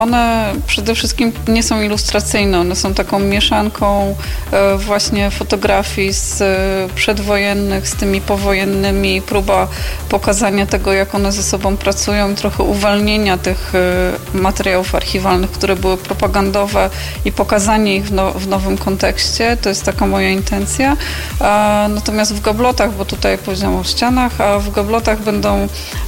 One przede wszystkim nie są ilustracyjne, one są taką mieszanką właśnie fotografii z przedwojennych, z tymi powojennymi, próba pokazania tego, jak one ze sobą pracują, trochę uwolnienia tych materiałów archiwalnych, które były propagandowe i pokazanie ich w nowym kontekście. To jest taka moja intencja. Natomiast w gablotach, bo tutaj powiedziałam o ścianach, a w gablotach będą,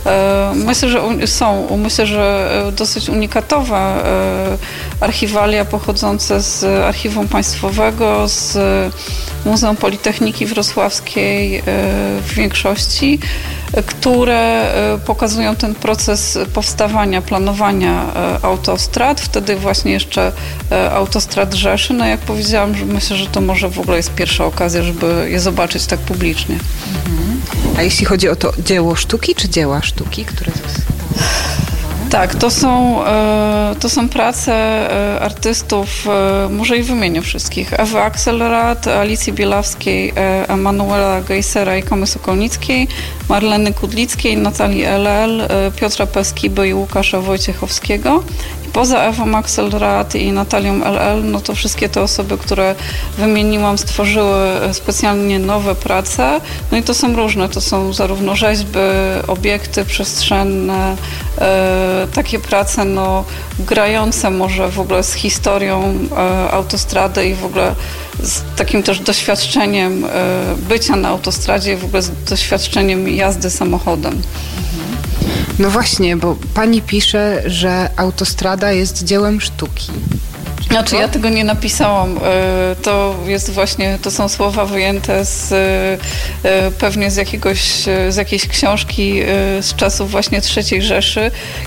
myślę, że dosyć unikatowe archiwalia pochodzące z Archiwum Państwowego, z Muzeum Politechniki Wrocławskiej w większości, które pokazują ten proces powstawania, planowania autostrad, wtedy właśnie jeszcze autostrad Rzeszy. No jak powiedziałam, że myślę, że to może w ogóle jest pierwsza okazja, żeby je zobaczyć tak publicznie. A jeśli chodzi o to dzieło sztuki, czy dzieła sztuki, które zostały? Tak, to są prace artystów, może i wymienię wszystkich. Ewy Axelrad, Alicji Bielawskiej, Emanuela Geisera i Kamy Sokolnickiej, Marleny Kudlickiej, Natalii LL, Piotra Peskiby i Łukasza Wojciechowskiego. Poza Ewą Axelrad i Natalią LL, no to wszystkie te osoby, które wymieniłam, stworzyły specjalnie nowe prace. No i to są różne, to są zarówno rzeźby, obiekty przestrzenne, takie prace no, grające może w ogóle z historią autostrady i w ogóle z takim też doświadczeniem bycia na autostradzie i w ogóle z doświadczeniem jazdy samochodem. No właśnie, bo pani pisze, że autostrada jest dziełem sztuki. Znaczy ja tego nie napisałam. To jest właśnie, to są słowa wyjęte pewnie z jakiejś książki z czasów właśnie III Rzeszy,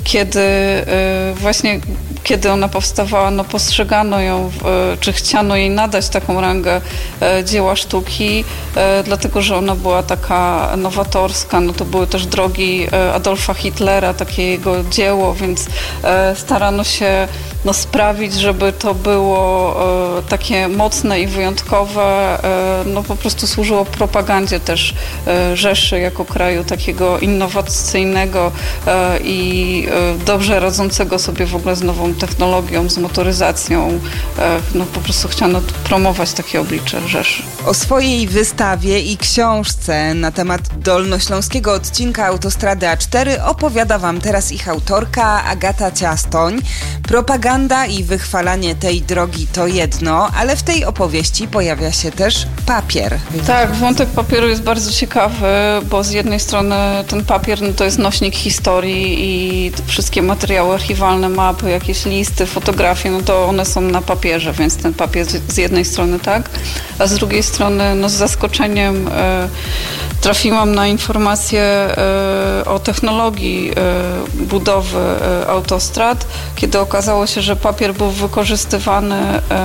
kiedy ona powstawała, no postrzegano ją, czy chciano jej nadać taką rangę dzieła sztuki, dlatego, że ona była taka nowatorska, no to były też drogi Adolfa Hitlera, takie jego dzieło, więc starano się no, sprawić, żeby to było takie mocne i wyjątkowe, no po prostu służyło propagandzie też Rzeszy jako kraju takiego innowacyjnego i dobrze radzącego sobie w ogóle z nową technologią, z motoryzacją. No po prostu chciano promować takie oblicze Rzeszy. O swojej wystawie i książce na temat dolnośląskiego odcinka autostrady A4 opowiada wam teraz ich autorka Agata Ciastoń. Propaganda i wychwalanie tej drogi to jedno, ale w tej opowieści pojawia się też papier. Tak, wątek papieru jest bardzo ciekawy, bo z jednej strony ten papier no to jest nośnik historii i wszystkie materiały archiwalne, mapy, jakieś listy, fotografie, no to one są na papierze, więc ten papier z jednej strony tak, a z drugiej strony no z zaskoczeniem trafiłam na informacje o technologii budowy autostrad, kiedy okazało się, że papier był wykorzystywany,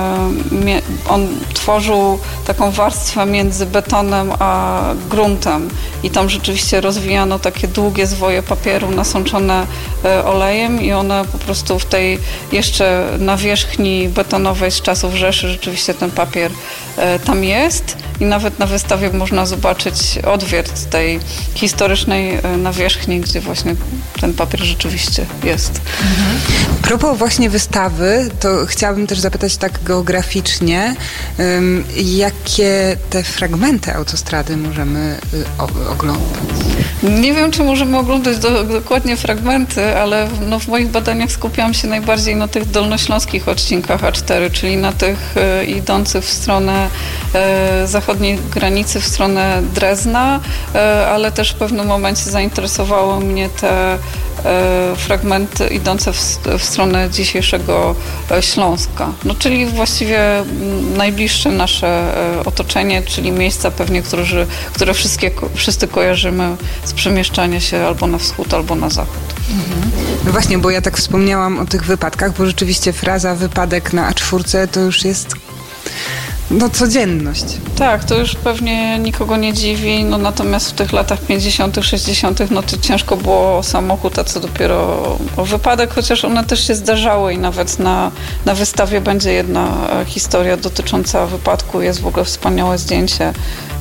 on tworzył taką warstwę między betonem a gruntem i tam rzeczywiście rozwijano takie długie zwoje papieru nasączone olejem i one po prostu w tej jeszcze nawierzchni betonowej z czasów Rzeszy rzeczywiście ten papier tam jest i nawet na wystawie można zobaczyć odwiert tej historycznej nawierzchni, gdzie właśnie ten papier rzeczywiście jest. A propos właśnie wystawy, to chciałabym też zapytać tak geograficznie, jakie te fragmenty autostrady możemy oglądać? Nie wiem, czy możemy oglądać dokładnie fragmenty, ale no w moich badaniach skupiałam się najbardziej na tych dolnośląskich odcinkach A4, czyli na tych idących w stronę zachodniej granicy, w stronę Drezna, ale też w pewnym momencie zainteresowało mnie te fragmenty idące w stronę dzisiejszego Śląska. No, czyli właściwie najbliższe nasze otoczenie, czyli miejsca pewnie, które wszyscy kojarzymy z przemieszczania się albo na wschód, albo na zachód. No właśnie, bo ja tak wspomniałam o tych wypadkach, bo rzeczywiście fraza wypadek na A4 to już jest no codzienność. Tak, to już pewnie nikogo nie dziwi, no natomiast w tych latach 50., 60. no to ciężko było o samochód, a co dopiero o wypadek, chociaż one też się zdarzały i nawet na wystawie będzie jedna historia dotycząca wypadku. Jest w ogóle wspaniałe zdjęcie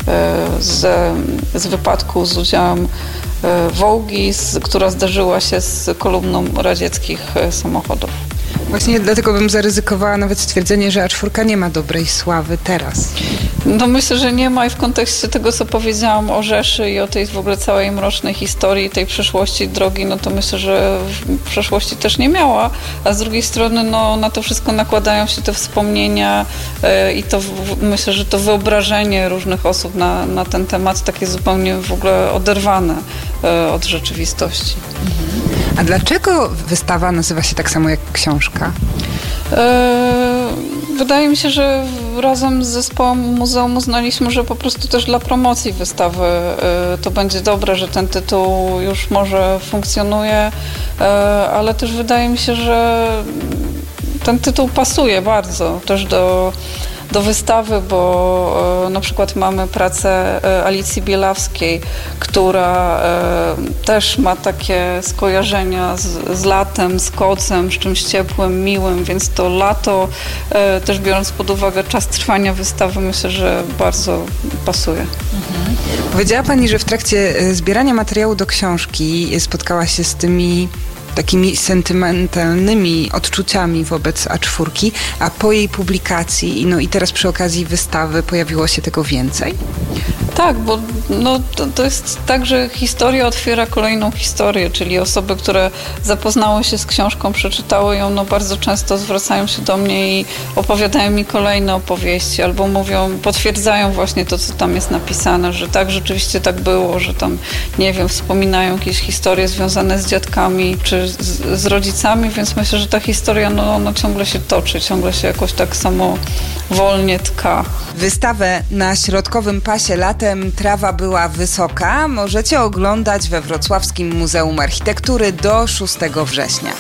z wypadku z udziałem Wołgi, która zdarzyła się z kolumną radzieckich samochodów. Właśnie dlatego bym zaryzykowała nawet stwierdzenie, że A4 nie ma dobrej sławy teraz. No myślę, że nie ma i w kontekście tego, co powiedziałam o Rzeszy i o tej w ogóle całej mrocznej historii, tej przeszłości drogi, no to myślę, że w przeszłości też nie miała, a z drugiej strony no, na to wszystko nakładają się te wspomnienia i to myślę, że to wyobrażenie różnych osób na ten temat takie zupełnie w ogóle oderwane od rzeczywistości. A dlaczego wystawa nazywa się tak samo jak książka? Wydaje mi się, że razem z zespołem muzeum uznaliśmy, że po prostu też dla promocji wystawy to będzie dobre, że ten tytuł już może funkcjonuje, ale też wydaje mi się, że ten tytuł pasuje bardzo też do wystawy, bo na przykład mamy pracę Alicji Bielawskiej, która też ma takie skojarzenia z latem, z kocem, z czymś ciepłym, miłym, więc to lato, też biorąc pod uwagę czas trwania wystawy, myślę, że bardzo pasuje. Powiedziała Pani, że w trakcie zbierania materiału do książki spotkała się z tymi takimi sentymentalnymi odczuciami wobec A4, a po jej publikacji, no i teraz przy okazji wystawy pojawiło się tego więcej? Tak, bo no, to jest tak, że historia otwiera kolejną historię, czyli osoby, które zapoznały się z książką, przeczytały ją, no bardzo często zwracają się do mnie i opowiadają mi kolejne opowieści, albo mówią, potwierdzają właśnie to, co tam jest napisane, że tak, rzeczywiście tak było, że tam, nie wiem, wspominają jakieś historie związane z dziadkami, czy z rodzicami, więc myślę, że ta historia, no ona ciągle się toczy, ciągle się jakoś tak samo wolnie tka. Wystawę Na środkowym pasie latem trawa była wysoka możecie oglądać we Wrocławskim Muzeum Architektury do 6 września.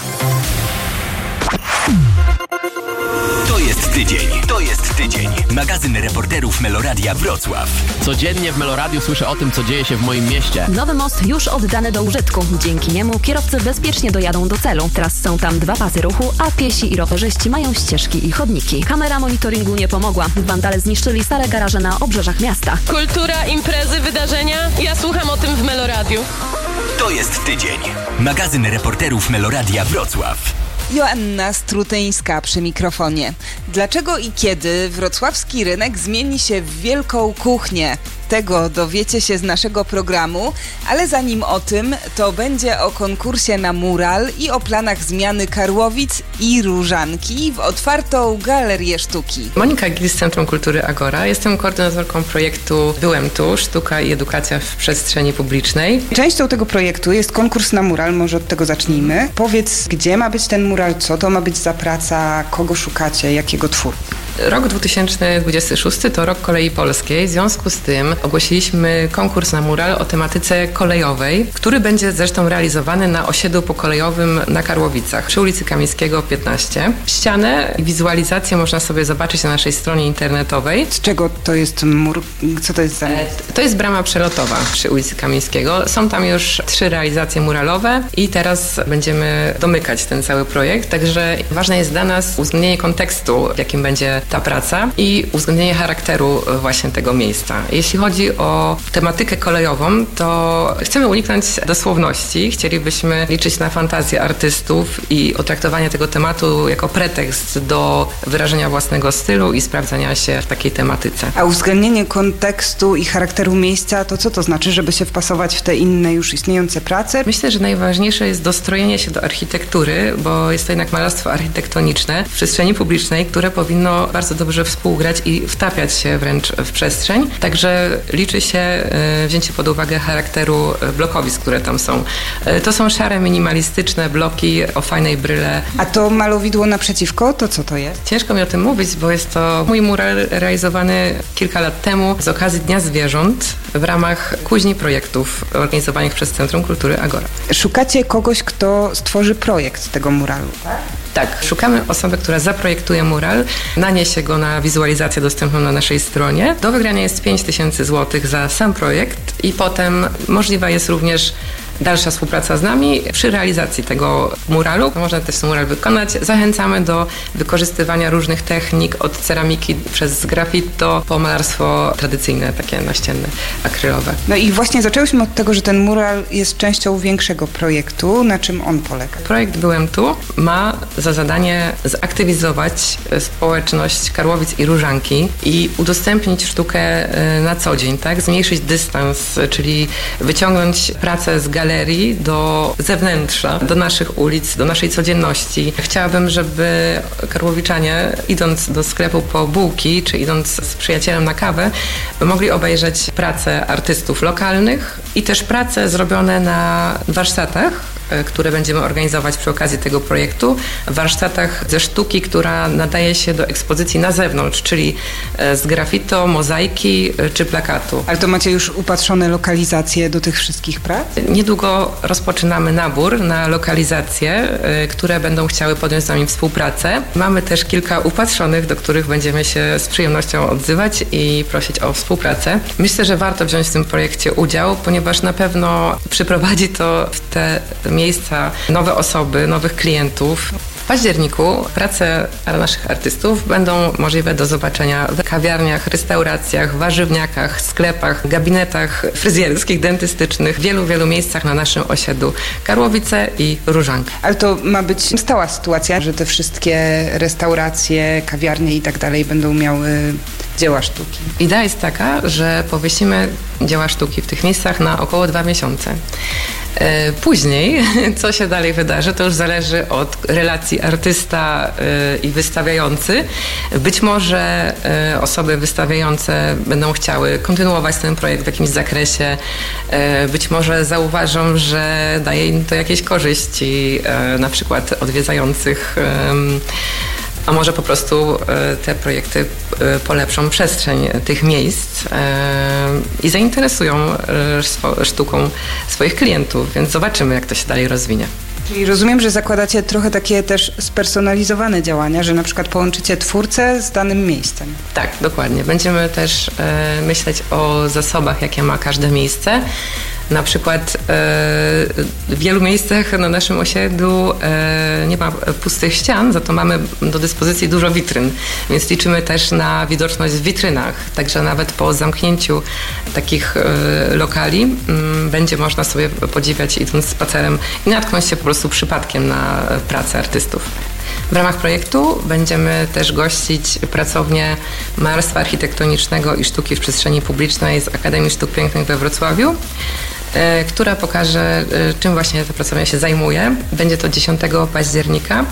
To jest tydzień. Magazyn reporterów Meloradia Wrocław. Codziennie w Meloradiu słyszę o tym, co dzieje się w moim mieście. Nowy most już oddany do użytku. Dzięki niemu kierowcy bezpiecznie dojadą do celu. Teraz są tam 2 pasy ruchu, a piesi i rowerzyści mają ścieżki i chodniki. Kamera monitoringu nie pomogła. Wandale zniszczyli stare garaże na obrzeżach miasta. Kultura, imprezy, wydarzenia. Ja słucham o tym w Meloradiu. To jest tydzień. Magazyn reporterów Meloradia Wrocław. Joanna Strutyńska przy mikrofonie. Dlaczego i kiedy wrocławski rynek zmieni się w wielką kuchnię? Tego dowiecie się z naszego programu, ale zanim o tym, to będzie o konkursie na mural i o planach zmiany Karłowic i Różanki w otwartą galerię sztuki. Monika Gil z Centrum Kultury Agora. Jestem koordynatorką projektu Byłem tu, sztuka i edukacja w przestrzeni publicznej. Częścią tego projektu jest konkurs na mural, może od tego zacznijmy. Powiedz, gdzie ma być ten mural, co to ma być za praca, kogo szukacie, jakiego twórcy? Rok 2026 to rok kolei polskiej. W związku z tym ogłosiliśmy konkurs na mural o tematyce kolejowej, który będzie zresztą realizowany na osiedlu pokolejowym na Karłowicach przy ulicy Kamińskiego 15. Ścianę i wizualizację można sobie zobaczyć na naszej stronie internetowej. Z czego to jest mur? Co to jest za miejsce? To jest brama przelotowa przy ulicy Kamińskiego. Są tam już 3 realizacje muralowe i teraz będziemy domykać ten cały projekt. Także ważne jest dla nas uwzględnienie kontekstu, w jakim będzie ta praca i uwzględnienie charakteru właśnie tego miejsca. Jeśli chodzi o tematykę kolejową, to chcemy uniknąć dosłowności. Chcielibyśmy liczyć na fantazję artystów i traktowanie tego tematu jako pretekst do wyrażenia własnego stylu i sprawdzania się w takiej tematyce. A uwzględnienie kontekstu i charakteru miejsca, to co to znaczy, żeby się wpasować w te inne już istniejące prace? Myślę, że najważniejsze jest dostrojenie się do architektury, bo jest to jednak malarstwo architektoniczne w przestrzeni publicznej, które powinno bardzo dobrze współgrać i wtapiać się wręcz w przestrzeń. Także liczy się wzięcie pod uwagę charakteru blokowisk, które tam są. To są szare, minimalistyczne bloki o fajnej bryle. A to malowidło naprzeciwko, to co to jest? Ciężko mi o tym mówić, bo jest to mój mural realizowany kilka lat temu z okazji Dnia Zwierząt w ramach kuźni projektów organizowanych przez Centrum Kultury Agora. Szukacie kogoś, kto stworzy projekt tego muralu, tak? Tak, szukamy osoby, która zaprojektuje mural, naniesie go na wizualizację dostępną na naszej stronie. Do wygrania jest 5000 zł za sam projekt i potem możliwa jest również dalsza współpraca z nami przy realizacji tego muralu. Można też ten mural wykonać. Zachęcamy do wykorzystywania różnych technik, od ceramiki przez graffito po malarstwo tradycyjne, takie naścienne, akrylowe. No i właśnie zaczęłyśmy od tego, że ten mural jest częścią większego projektu. Na czym on polega? Projekt Byłem Tu ma za zadanie zaktywizować społeczność Karłowic i Różanki i udostępnić sztukę na co dzień, tak? Zmniejszyć dystans, czyli wyciągnąć pracę z galerii do zewnętrza, do naszych ulic, do naszej codzienności. Chciałabym, żeby karłowiczanie, idąc do sklepu po bułki, czy idąc z przyjacielem na kawę, mogli obejrzeć pracę artystów lokalnych i też prace zrobione na warsztatach, które będziemy organizować przy okazji tego projektu. W warsztatach ze sztuki, która nadaje się do ekspozycji na zewnątrz, czyli z graffito, mozaiki czy plakatu. Ale to macie już upatrzone lokalizacje do tych wszystkich prac? Niedługo rozpoczynamy nabór na lokalizacje, które będą chciały podjąć z nami współpracę. Mamy też kilka upatrzonych, do których będziemy się z przyjemnością odzywać i prosić o współpracę. Myślę, że warto wziąć w tym projekcie udział, ponieważ na pewno przyprowadzi to w te miejsca nowe osoby, nowych klientów. W październiku prace naszych artystów będą możliwe do zobaczenia w kawiarniach, restauracjach, warzywniakach, sklepach, gabinetach fryzjerskich, dentystycznych, w wielu miejscach na naszym osiedlu Karłowice i Różanka. Ale to ma być stała sytuacja, że te wszystkie restauracje, kawiarnie i tak dalej będą miały dzieła sztuki. Idea jest taka, że powiesimy dzieła sztuki w tych miejscach na około 2 miesiące. Później, co się dalej wydarzy, to już zależy od relacji artysta i wystawiający. Być może osoby wystawiające będą chciały kontynuować ten projekt w jakimś zakresie. Być może zauważą, że daje im to jakieś korzyści, na przykład odwiedzających, a może po prostu te projekty polepszą przestrzeń tych miejsc i zainteresują sztuką swoich klientów, więc zobaczymy, jak to się dalej rozwinie. Czyli rozumiem, że zakładacie trochę takie też spersonalizowane działania, że na przykład połączycie twórcę z danym miejscem. Tak, dokładnie. Będziemy też myśleć o zasobach, jakie ma każde miejsce. Na przykład w wielu miejscach na naszym osiedlu nie ma pustych ścian, za to mamy do dyspozycji dużo witryn, więc liczymy też na widoczność w witrynach. Także nawet po zamknięciu takich lokali będzie można sobie podziwiać, idąc spacerem i natknąć się po prostu przypadkiem na pracę artystów. W ramach projektu będziemy też gościć pracownię malarstwa architektonicznego i sztuki w przestrzeni publicznej z Akademii Sztuk Pięknych we Wrocławiu, która pokaże, czym właśnie ta pracownia się zajmuje. Będzie to 10 października.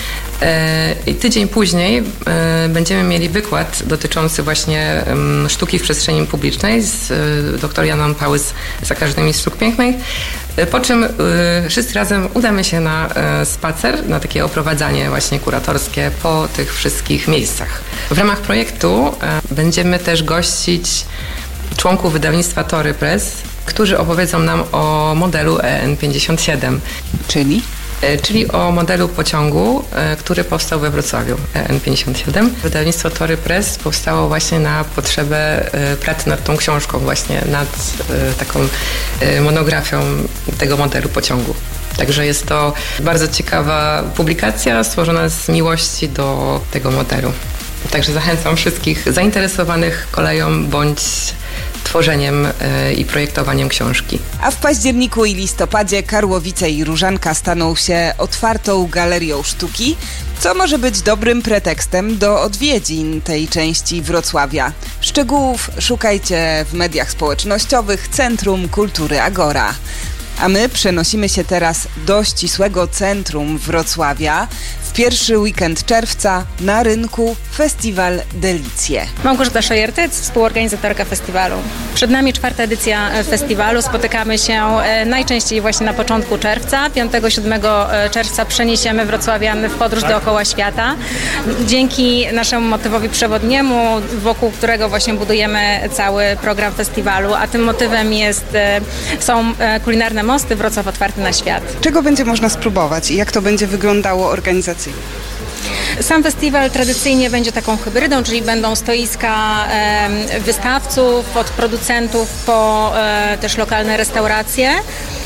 I tydzień później będziemy mieli wykład dotyczący właśnie sztuki w przestrzeni publicznej z dr Janą Pałys z Akademii Sztuk Pięknych, po czym wszyscy razem udamy się na spacer, na takie oprowadzanie właśnie kuratorskie po tych wszystkich miejscach. W ramach projektu będziemy też gościć członków wydawnictwa Tory Press, którzy opowiedzą nam o modelu EN57. Czyli o modelu pociągu, który powstał we Wrocławiu, EN57. Wydawnictwo Tory Press powstało właśnie na potrzebę pracy nad tą książką, właśnie nad taką monografią tego modelu pociągu. Także jest to bardzo ciekawa publikacja stworzona z miłości do tego modelu. Także zachęcam wszystkich zainteresowanych koleją bądź tworzeniem i projektowaniem książki. A w październiku i listopadzie Karłowice i Różanka staną się otwartą galerią sztuki, co może być dobrym pretekstem do odwiedzin tej części Wrocławia. Szczegółów szukajcie w mediach społecznościowych Centrum Kultury Agora. A my przenosimy się teraz do ścisłego centrum Wrocławia. W pierwszy weekend czerwca na rynku festiwal Delicje. Małgorzata Szajertec, współorganizatorka festiwalu. Przed nami 4. edycja festiwalu. Spotykamy się najczęściej właśnie na początku czerwca. 5-7 czerwca przeniesiemy wrocławian w podróż dookoła świata. Dzięki naszemu motywowi przewodniemu, wokół którego właśnie budujemy cały program festiwalu, a tym motywem są kulinarne mosty, Wrocław otwarty na świat. Czego będzie można spróbować i jak to będzie wyglądało organizacyjnie? Sam festiwal tradycyjnie będzie taką hybrydą, czyli będą stoiska wystawców, od producentów po też lokalne restauracje.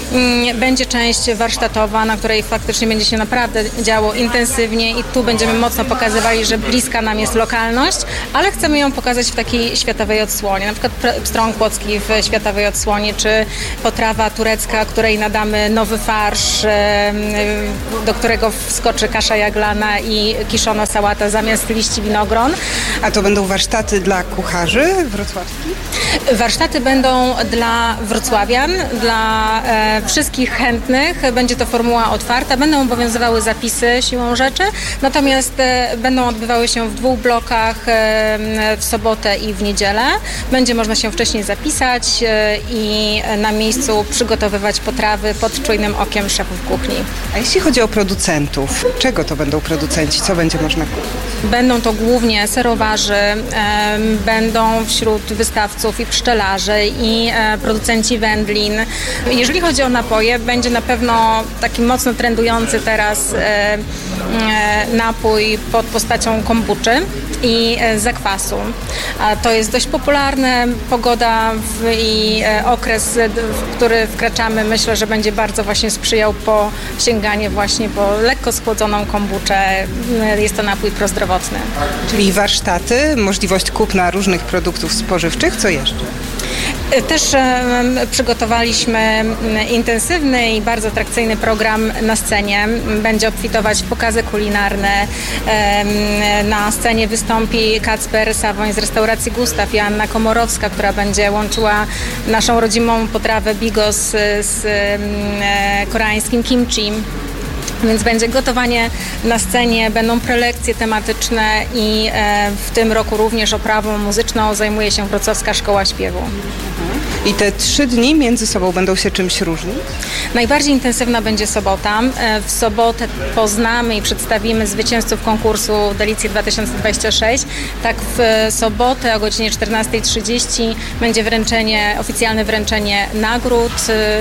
Będzie część warsztatowa, na której faktycznie będzie się naprawdę działo intensywnie i tu będziemy mocno pokazywali, że bliska nam jest lokalność, ale chcemy ją pokazać w takiej światowej odsłonie. Na przykład pstrąg kłodzki w światowej odsłonie, czy potrawa turecka, której nadamy nowy farsz, do którego wskoczy kasza jaglana i kiszona sałata zamiast liści winogron. A to będą warsztaty dla kucharzy wrocławskich? Warsztaty będą dla wrocławian, dla wszystkich chętnych. Będzie to formuła otwarta. Będą obowiązywały zapisy siłą rzeczy, natomiast będą odbywały się w 2 blokach, w sobotę i w niedzielę. Będzie można się wcześniej zapisać i na miejscu przygotowywać potrawy pod czujnym okiem szefów kuchni. A jeśli chodzi o producentów, czego to będą producenci? Co będzie można kupić? Będą to głównie serowarzy, będą wśród wystawców i pszczelarzy i producenci wędlin. Jeżeli chodzi o napoje, będzie na pewno taki mocno trendujący teraz napój pod postacią kombuczy i zakwasu. To jest dość popularne. Pogoda i okres, w który wkraczamy, myślę, że będzie bardzo właśnie sprzyjał po sięganie właśnie po lekko schłodzoną kombuczę. Jest to napój prozdrowotny. Czyli warsztaty, możliwość kupna różnych produktów spożywczych. Co jeszcze? Też przygotowaliśmy intensywny i bardzo atrakcyjny program na scenie. Będzie obfitować w pokazy kulinarne. Na scenie wystąpi Kacper Sawoń z restauracji Gustaw i Anna Komorowska, która będzie łączyła naszą rodzimą potrawę bigos z koreańskim kimchi. Więc będzie gotowanie na scenie, będą prelekcje tematyczne i w tym roku również oprawą muzyczną zajmuje się Wrocławska Szkoła Śpiewu. I te 3 dni między sobą będą się czymś różnić? Najbardziej intensywna będzie sobota. W sobotę poznamy i przedstawimy zwycięzców konkursu Delicje 2026. Tak, w sobotę o godzinie 14:30 będzie oficjalne wręczenie nagród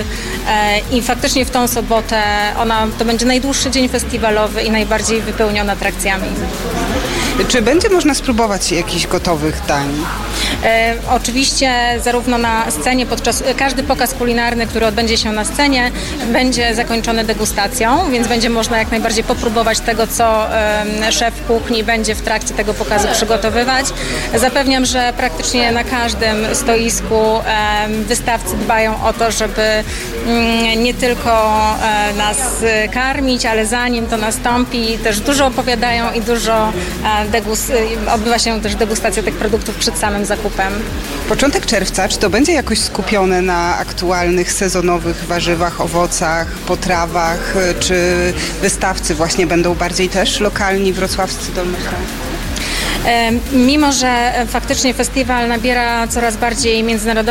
i faktycznie w tą sobotę to będzie najdłuższy dzień festiwalowy i najbardziej wypełniony atrakcjami. Czy będzie można spróbować jakichś gotowych dań? Oczywiście zarówno na scenie, każdy pokaz kulinarny, który odbędzie się na scenie, będzie zakończony degustacją, więc będzie można jak najbardziej popróbować tego, co szef kuchni będzie w trakcie tego pokazu przygotowywać. Zapewniam, że praktycznie na każdym stoisku wystawcy dbają o to, żeby nie tylko nas karmić, ale zanim to nastąpi, też dużo opowiadają i dużo odbywa się też degustacja tych produktów przed samym zakupem. Początek czerwca, czy to będzie jakoś skupione na aktualnych, sezonowych warzywach, owocach, potrawach, czy wystawcy właśnie będą bardziej też lokalni, wrocławscy, dolnośląscy? Mimo że faktycznie festiwal nabiera coraz bardziej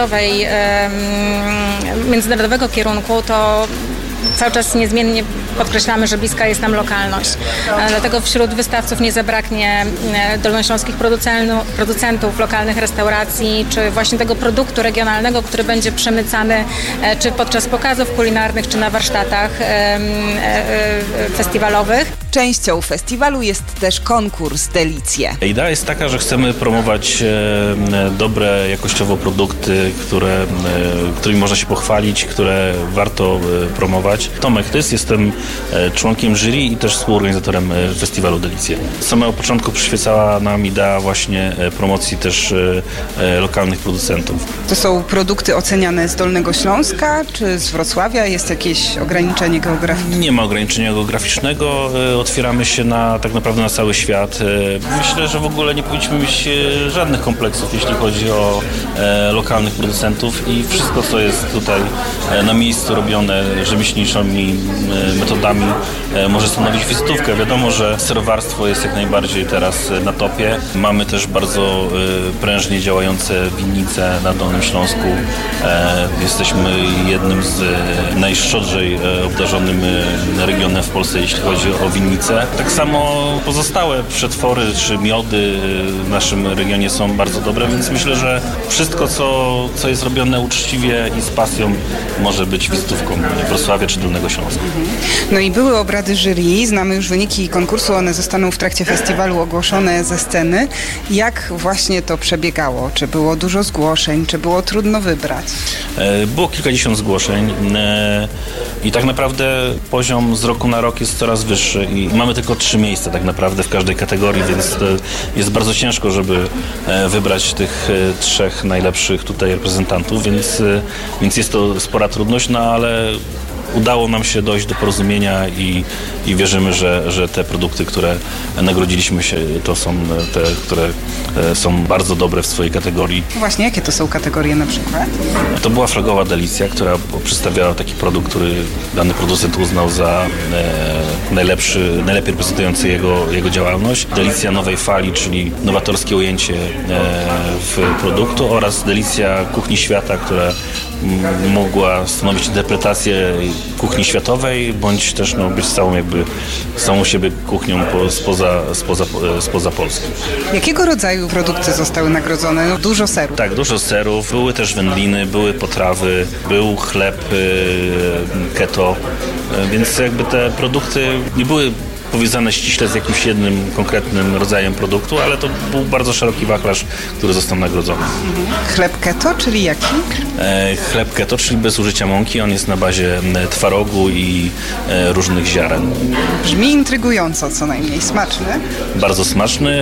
międzynarodowego kierunku, to cały czas niezmiennie podkreślamy, że bliska jest nam lokalność. Dlatego wśród wystawców nie zabraknie dolnośląskich producentów, lokalnych restauracji, czy właśnie tego produktu regionalnego, który będzie przemycany czy podczas pokazów kulinarnych, czy na warsztatach festiwalowych. Częścią festiwalu jest też konkurs Delicje. Idea jest taka, że chcemy promować dobre, jakościowo produkty, którymi można się pochwalić, które warto promować. Tomek Tys, jestem członkiem jury i też współorganizatorem festiwalu Delicje. Z samego początku przyświecała nam idea właśnie promocji też lokalnych producentów. To są produkty oceniane z Dolnego Śląska czy z Wrocławia? Jest jakieś ograniczenie geograficzne? Nie ma ograniczenia geograficznego. Otwieramy się tak naprawdę na cały świat. Myślę, że w ogóle nie powinniśmy mieć żadnych kompleksów, jeśli chodzi o lokalnych producentów i wszystko, co jest tutaj na miejscu robione rzemieślniczymi metodami, może stanowić wizytówkę. Wiadomo, że serowarstwo jest jak najbardziej teraz na topie. Mamy też bardzo prężnie działające winnice na Dolnym Śląsku. Jesteśmy jednym z najszczodrzej obdarzonym regionem w Polsce, jeśli chodzi o winnice. różnice. Tak samo pozostałe przetwory czy miody w naszym regionie są bardzo dobre, więc myślę, że wszystko, co jest robione uczciwie i z pasją, może być wizytówką Wrocławia czy Dolnego Śląska. No i były obrady jury, znamy już wyniki konkursu, one zostaną w trakcie festiwalu ogłoszone ze sceny. Jak właśnie to przebiegało? Czy było dużo zgłoszeń? Czy było trudno wybrać? Było kilkadziesiąt zgłoszeń i tak naprawdę poziom z roku na rok jest coraz wyższy i mamy tylko 3 miejsca tak naprawdę w każdej kategorii, więc jest bardzo ciężko, żeby wybrać tych 3 najlepszych tutaj reprezentantów, więc jest to spora trudność, no ale udało nam się dojść do porozumienia i wierzymy, że te produkty, które nagrodziliśmy się, to są te, które są bardzo dobre w swojej kategorii. Właśnie, jakie to są kategorie na przykład? To była Fragowa Delicja, która przedstawiała taki produkt, który dany producent uznał za najlepiej reprezentujący jego działalność. Delicja nowej fali, czyli nowatorskie ujęcie w produktu, oraz Delicja Kuchni Świata, która mogła stanowić interpretację kuchni światowej, bądź też być samą siebie kuchnią spoza Polski. Jakiego rodzaju produkty zostały nagrodzone? No, dużo serów. Tak, dużo serów. Były też wędliny, były potrawy, był chleb keto, więc jakby te produkty nie były powiązane ściśle z jakimś jednym konkretnym rodzajem produktu, ale to był bardzo szeroki wachlarz, który został nagrodzony. Chleb keto, czyli jaki? Chleb keto, czyli bez użycia mąki. On jest na bazie twarogu i różnych ziaren. Brzmi intrygująco, co najmniej. Smaczny? Bardzo smaczny.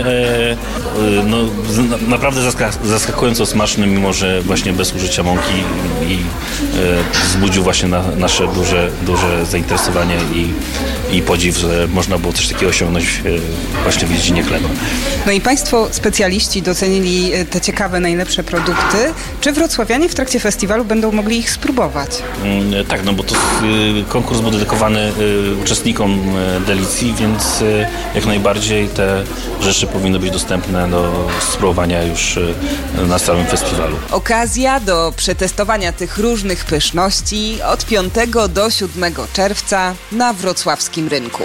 Naprawdę zaskakująco smaczny, mimo że właśnie bez użycia mąki i wzbudził właśnie nasze duże zainteresowanie i podziw, że można było coś takiego osiągnąć właśnie w dziedzinie chleba. No i Państwo specjaliści docenili te ciekawe, najlepsze produkty. Czy wrocławianie w trakcie festiwalu będą mogli ich spróbować? Tak, bo to konkurs był dedykowany uczestnikom Delicji, więc jak najbardziej te rzeczy powinny być dostępne do spróbowania już na całym festiwalu. Okazja do przetestowania tych różnych pyszności od 5 do 7 czerwca na wrocławskim rynku.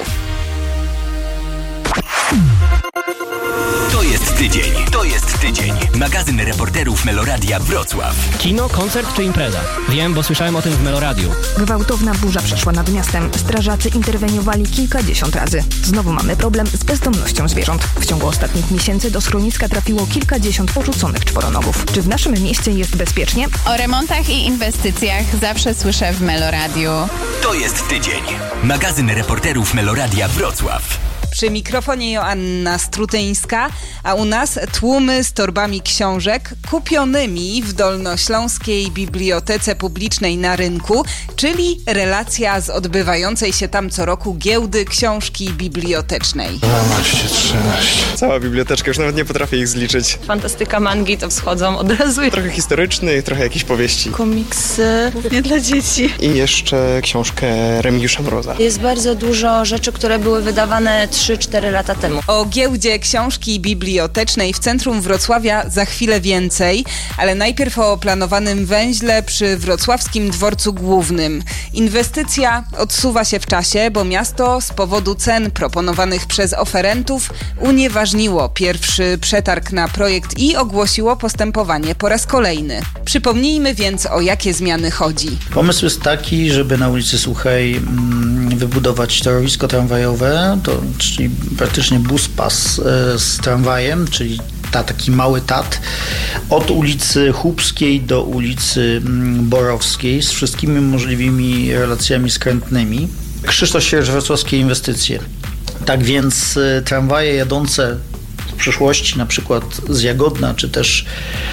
To jest tydzień. Magazyn reporterów Meloradia Wrocław. Kino, koncert czy impreza? Wiem, bo słyszałem o tym w Meloradiu. Gwałtowna burza przeszła nad miastem. Strażacy interweniowali kilkadziesiąt razy. Znowu mamy problem z bezdomnością zwierząt. W ciągu ostatnich miesięcy do schroniska trafiło kilkadziesiąt porzuconych czworonogów. Czy w naszym mieście jest bezpiecznie? O remontach i inwestycjach zawsze słyszę w Meloradiu. To jest tydzień. Magazyn reporterów Meloradia Wrocław. Przy mikrofonie Joanna Strutyńska, a u nas tłumy z torbami książek kupionymi w Dolnośląskiej Bibliotece Publicznej na rynku, czyli relacja z odbywającej się tam co roku giełdy książki bibliotecznej. 12, 13. Cała biblioteczka, już nawet nie potrafię ich zliczyć. Fantastyka, mangi to wschodzą od razu. Trochę historycznych, trochę jakichś powieści. Komiksy, nie dla dzieci. I jeszcze książkę Remigiusza Mroza. Jest bardzo dużo rzeczy, które były wydawane 3-4 lata temu. O giełdzie książki bibliotecznej w centrum Wrocławia za chwilę więcej, ale najpierw o planowanym węźle przy wrocławskim dworcu głównym. Inwestycja odsuwa się w czasie, bo miasto z powodu cen proponowanych przez oferentów unieważniło pierwszy przetarg na projekt i ogłosiło postępowanie po raz kolejny. Przypomnijmy więc, o jakie zmiany chodzi. Pomysł jest taki, żeby na ulicy Suchej wybudować torowisko tramwajowe, czyli praktycznie bus-pas z tramwajem, czyli taki mały tat, od ulicy Chłupskiej do ulicy Borowskiej z wszystkimi możliwymi relacjami skrętnymi. Krzysztof Sierż, Wrocławskie Inwestycje. Tak więc tramwaje jadące w przyszłości, na przykład z Jagodna, czy też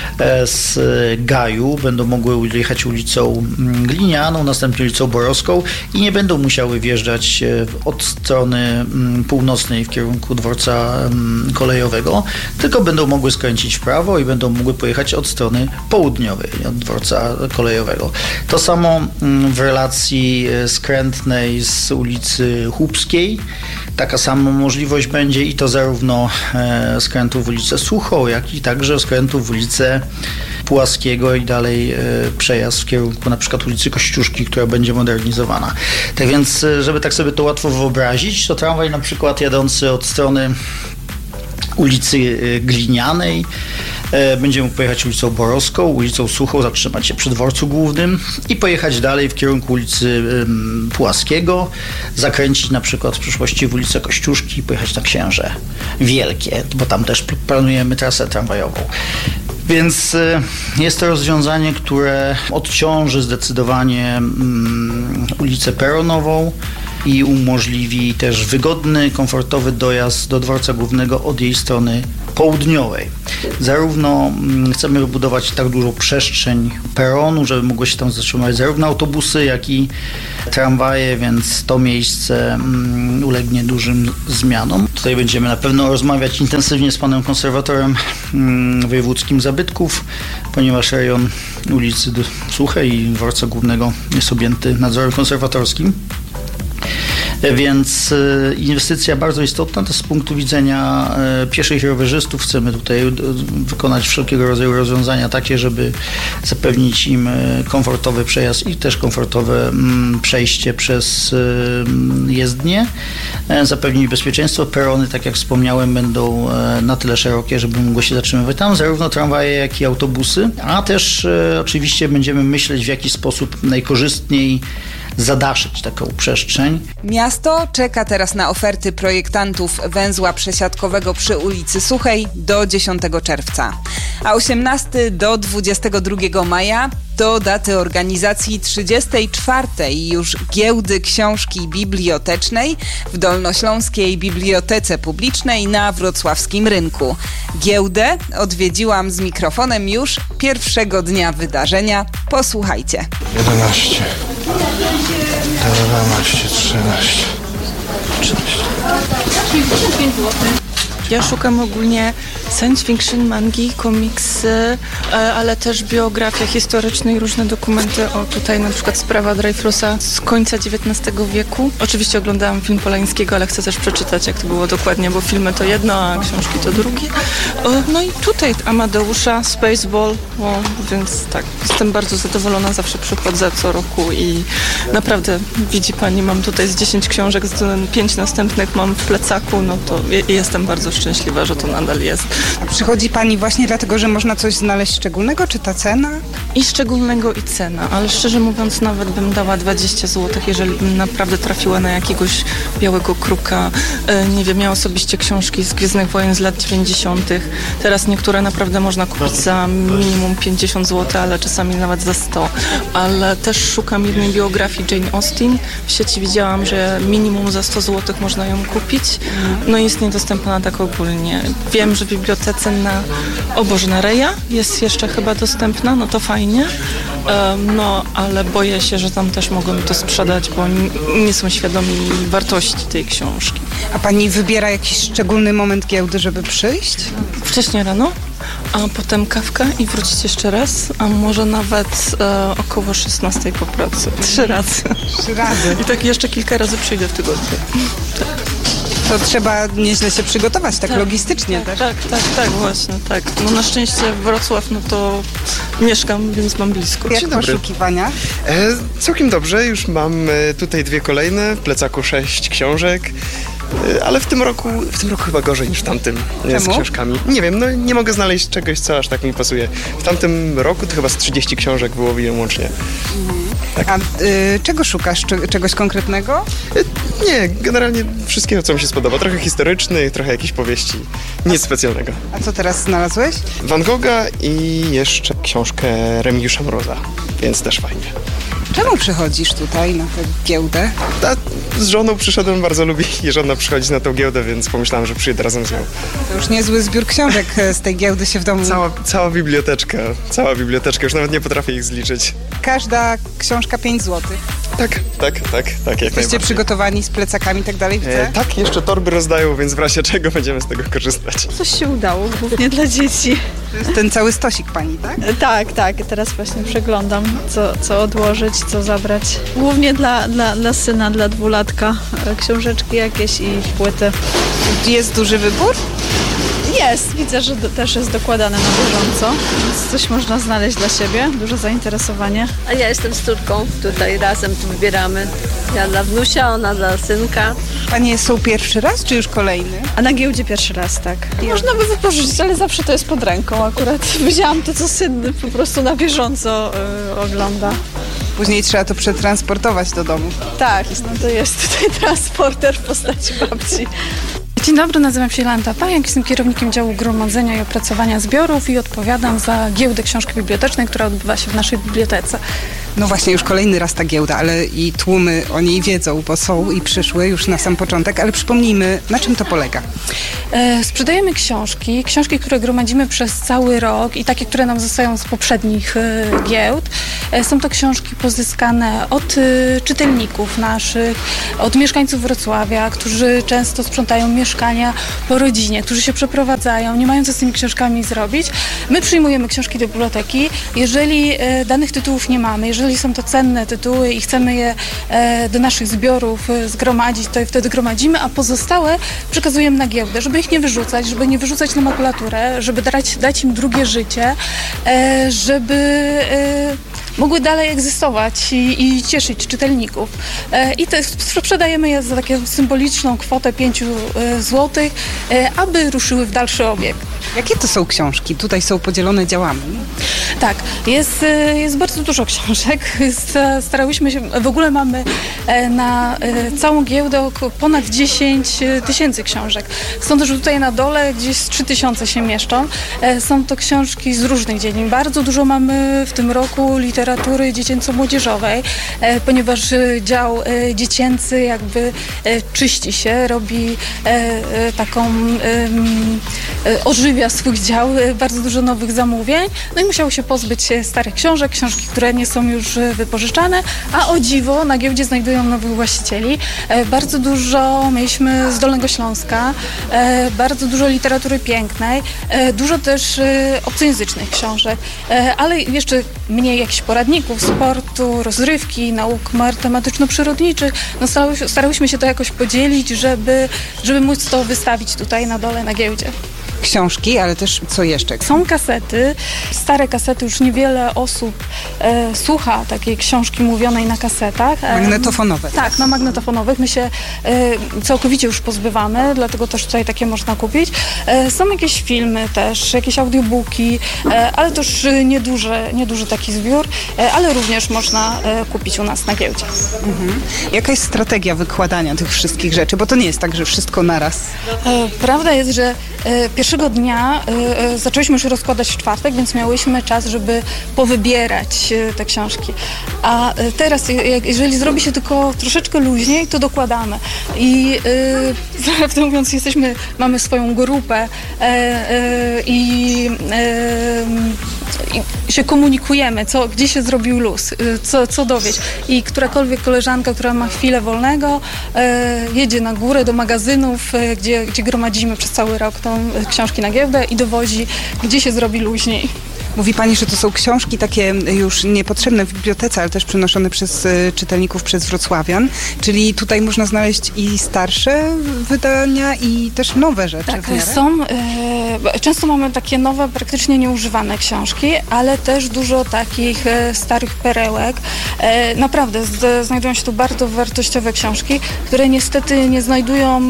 z Gaju, będą mogły jechać ulicą Glinianą, następnie ulicą Borowską i nie będą musiały wjeżdżać od strony północnej w kierunku dworca kolejowego, tylko będą mogły skręcić w prawo i będą mogły pojechać od strony południowej, od dworca kolejowego. To samo w relacji skrętnej z ulicy Chłupskiej. Taka sama możliwość będzie i to zarówno skrętu w ulicę Suchą, jak i także skrętu w ulicę Pułaskiego i dalej przejazd w kierunku na przykład ulicy Kościuszki, która będzie modernizowana. Tak więc, żeby tak sobie to łatwo wyobrazić, to tramwaj na przykład jadący od strony ulicy Glinianej będzie mógł pojechać ulicą Borowską, ulicą Suchą, zatrzymać się przy dworcu głównym i pojechać dalej w kierunku ulicy Pułaskiego, zakręcić na przykład w przyszłości w ulicę Kościuszki i pojechać na Księże Wielkie, bo tam też planujemy trasę tramwajową. Więc jest to rozwiązanie, które odciąży zdecydowanie ulicę Peronową i umożliwi też wygodny, komfortowy dojazd do dworca głównego od jej strony południowej. Zarówno chcemy wybudować tak dużą przestrzeń peronu, żeby mogły się tam zatrzymać zarówno autobusy, jak i tramwaje, więc to miejsce ulegnie dużym zmianom. Tutaj będziemy na pewno rozmawiać intensywnie z panem konserwatorem wojewódzkim zabytków, ponieważ rejon ulicy Suchej i dworca głównego jest objęty nadzorem konserwatorskim. Więc inwestycja bardzo istotna, to z punktu widzenia pieszych i rowerzystów chcemy tutaj wykonać wszelkiego rodzaju rozwiązania takie, żeby zapewnić im komfortowy przejazd i też komfortowe przejście przez jezdnię, zapewnić bezpieczeństwo. Perony, tak jak wspomniałem, będą na tyle szerokie, żeby mogło się zatrzymywać tam zarówno tramwaje, jak i autobusy, a też oczywiście będziemy myśleć, w jaki sposób najkorzystniej zadaszyć taką przestrzeń. Miasto czeka teraz na oferty projektantów węzła przesiadkowego przy ulicy Suchej do 10 czerwca, a 18 do 22 maja to daty organizacji 34. już giełdy książki bibliotecznej w Dolnośląskiej Bibliotece Publicznej na wrocławskim rynku. Giełdę odwiedziłam z mikrofonem już pierwszego dnia wydarzenia. Posłuchajcie. 11, 12, 13, 13. Ja szukam ogólnie science fiction, mangi, komiksy, ale też biografia historyczna i różne dokumenty. O, tutaj na przykład sprawa Dreyfusa z końca XIX wieku. Oczywiście oglądałam film Polańskiego, ale chcę też przeczytać, jak to było dokładnie, bo filmy to jedno, a książki to drugie. No i tutaj Amadeusza, Spaceball, więc tak, jestem bardzo zadowolona, zawsze przychodzę co roku i naprawdę, widzi pani, mam tutaj z 10 książek, 5 następnych mam w plecaku, no to jestem bardzo szczęśliwa, że to nadal jest. A przychodzi pani właśnie dlatego, że można coś znaleźć szczególnego, czy ta cena? I szczególnego, i cena, ale szczerze mówiąc nawet bym dała 20 zł, jeżeli bym naprawdę trafiła na jakiegoś białego kruka. Nie wiem, ja osobiście książki z Gwiezdnych Wojen z lat 90. Teraz niektóre naprawdę można kupić za minimum 50 zł, ale czasami nawet za 100. Ale też szukam jednej biografii Jane Austen. W sieci widziałam, że minimum za 100 zł można ją kupić. No i jest niedostępna tak ogólnie. Wiem, że w bibliotece na Reja jest jeszcze chyba dostępna, no to fajnie. No, ale boję się, że tam też mogą to sprzedać, bo nie są świadomi wartości tej książki. A pani wybiera jakiś szczególny moment giełdy, żeby przyjść? Wcześniej rano, a potem kawka i wrócić jeszcze raz, a może nawet około 16 po pracy. 3 razy. 3 razy. I tak jeszcze kilka razy przyjdę w tygodniu. Tak. To trzeba nieźle się przygotować, tak logistycznie też. Tak, właśnie, tak. No na szczęście Wrocław, no to mieszkam, więc mam blisko. Jak poszukiwania? Całkiem dobrze, już mam tutaj 2 kolejne, w plecaku 6 książek. Ale w tym roku chyba gorzej niż w tamtym. Z książkami. Nie wiem, no nie mogę znaleźć czegoś, co aż tak mi pasuje. W tamtym roku to chyba z 30 książek było łącznie. Tak. A czego szukasz? Czegoś konkretnego? Nie, generalnie wszystkiego, co mi się spodoba. Trochę historycznych, trochę jakichś powieści. Nic specjalnego. A co teraz znalazłeś? Van Gogha i jeszcze książkę Remigiusza Mroza, więc też fajnie. Czemu przychodzisz tutaj na tę giełdę? Z żoną przyszedłem, bardzo lubię i żona przychodzi na tę giełdę, więc pomyślałem, że przyjdę razem z nią. To już niezły zbiór książek z tej giełdy się w domu... Cała biblioteczka, już nawet nie potrafię ich zliczyć. Każda książka 5 zł. Tak, jak najbardziej. Jesteście przygotowani z plecakami i tak dalej? Tak, jeszcze torby rozdają, więc w razie czego będziemy z tego korzystać. Coś się udało, głównie dla dzieci. To jest ten cały stosik pani, tak? Tak. Teraz właśnie przeglądam, co odłożyć, co zabrać. Głównie dla syna, dla 2-latka. Książeczki jakieś i płyty. Jest duży wybór? Jest, widzę, że też jest dokładane na bieżąco, więc coś można znaleźć dla siebie, duże zainteresowanie. A ja jestem z córką, tutaj razem tu wybieramy. Ja dla wnusia, ona dla synka. Panie są pierwszy raz, czy już kolejny? A na giełdzie pierwszy raz, tak. Można by wypożyczyć, ale zawsze to jest pod ręką akurat. Wzięłam to, co syn po prostu na bieżąco ogląda. Później trzeba to przetransportować do domu. Tak, no to jest tutaj transporter w postaci babci. Dzień dobry, nazywam się Jolanna Pajak, jestem kierownikiem działu gromadzenia i opracowania zbiorów i odpowiadam za giełdę książki bibliotecznej, która odbywa się w naszej bibliotece. No właśnie, już kolejny raz ta giełda, ale i tłumy o niej wiedzą, bo są i przyszły już na sam początek, ale przypomnijmy, na czym to polega? Sprzedajemy książki, które gromadzimy przez cały rok i takie, które nam zostają z poprzednich giełd. Są to książki pozyskane od czytelników naszych, od mieszkańców Wrocławia, którzy często sprzątają mieszkania po rodzinie, którzy się przeprowadzają, nie mają co z tymi książkami zrobić. My przyjmujemy książki do biblioteki. Jeżeli danych tytułów nie mamy, jeżeli są to cenne tytuły i chcemy je do naszych zbiorów zgromadzić, to je wtedy gromadzimy, a pozostałe przekazujemy na giełdę, żeby ich nie wyrzucać, żeby nie wyrzucać na makulaturę, żeby dać im drugie życie, żeby mogły dalej egzystować i cieszyć czytelników. I sprzedajemy je za taką symboliczną kwotę 5 zł, aby ruszyły w dalszy obieg. Jakie to są książki? Tutaj są podzielone działami. Tak, jest bardzo dużo książek. Starałyśmy się, w ogóle mamy na całą giełdę ponad 10 000 książek. Stąd, że tutaj na dole gdzieś 3000 się mieszczą. Są to książki z różnych dziedzin. Bardzo dużo mamy w tym roku literatury dziecięco-młodzieżowej, ponieważ dział dziecięcy jakby czyści się, robi taką, ożywia swój dział, bardzo dużo nowych zamówień, no i musiało się pozbyć starych książki, które nie są już wypożyczane, a o dziwo na giełdzie znajdują nowych właścicieli. Bardzo dużo mieliśmy z Dolnego Śląska, bardzo dużo literatury pięknej, dużo też obcojęzycznych książek, ale jeszcze mniej jakichś poradników, sportu, rozrywki, nauk matematyczno-przyrodniczych. No starałyśmy się to jakoś podzielić, żeby móc to wystawić tutaj na dole na giełdzie. Książki, ale też co jeszcze? Są kasety, stare kasety, już niewiele osób słucha takiej książki mówionej na kasetach. Magnetofonowe. Tak, na magnetofonowych. My się całkowicie już pozbywamy, dlatego też tutaj takie można kupić. Są jakieś filmy też, jakieś audiobooki, ale to już nieduży taki zbiór, ale również można kupić u nas na giełdzie. Mhm. Jaka jest strategia wykładania tych wszystkich rzeczy? Bo to nie jest tak, że wszystko naraz. Prawda jest, że pierwszego dnia zaczęliśmy już rozkładać w czwartek, więc miałyśmy czas, żeby powybierać te książki. A teraz, jeżeli zrobi się tylko troszeczkę luźniej, to dokładamy. I prawdę mówiąc, mamy swoją grupę i się komunikujemy, gdzie się zrobił luz, co dowieść. I którakolwiek koleżanka, która ma chwilę wolnego, jedzie na górę do magazynów, gdzie gromadzimy przez cały rok tą książki na giełdę i dowozi, gdzie się zrobi luźniej. Mówi Pani, że to są książki takie już niepotrzebne w bibliotece, ale też przenoszone przez czytelników, przez wrocławian, czyli tutaj można znaleźć i starsze wydania i też nowe rzeczy. Tak, często mamy takie nowe, praktycznie nieużywane książki, ale też dużo takich starych perełek. Naprawdę znajdują się tu bardzo wartościowe książki, które niestety nie znajdują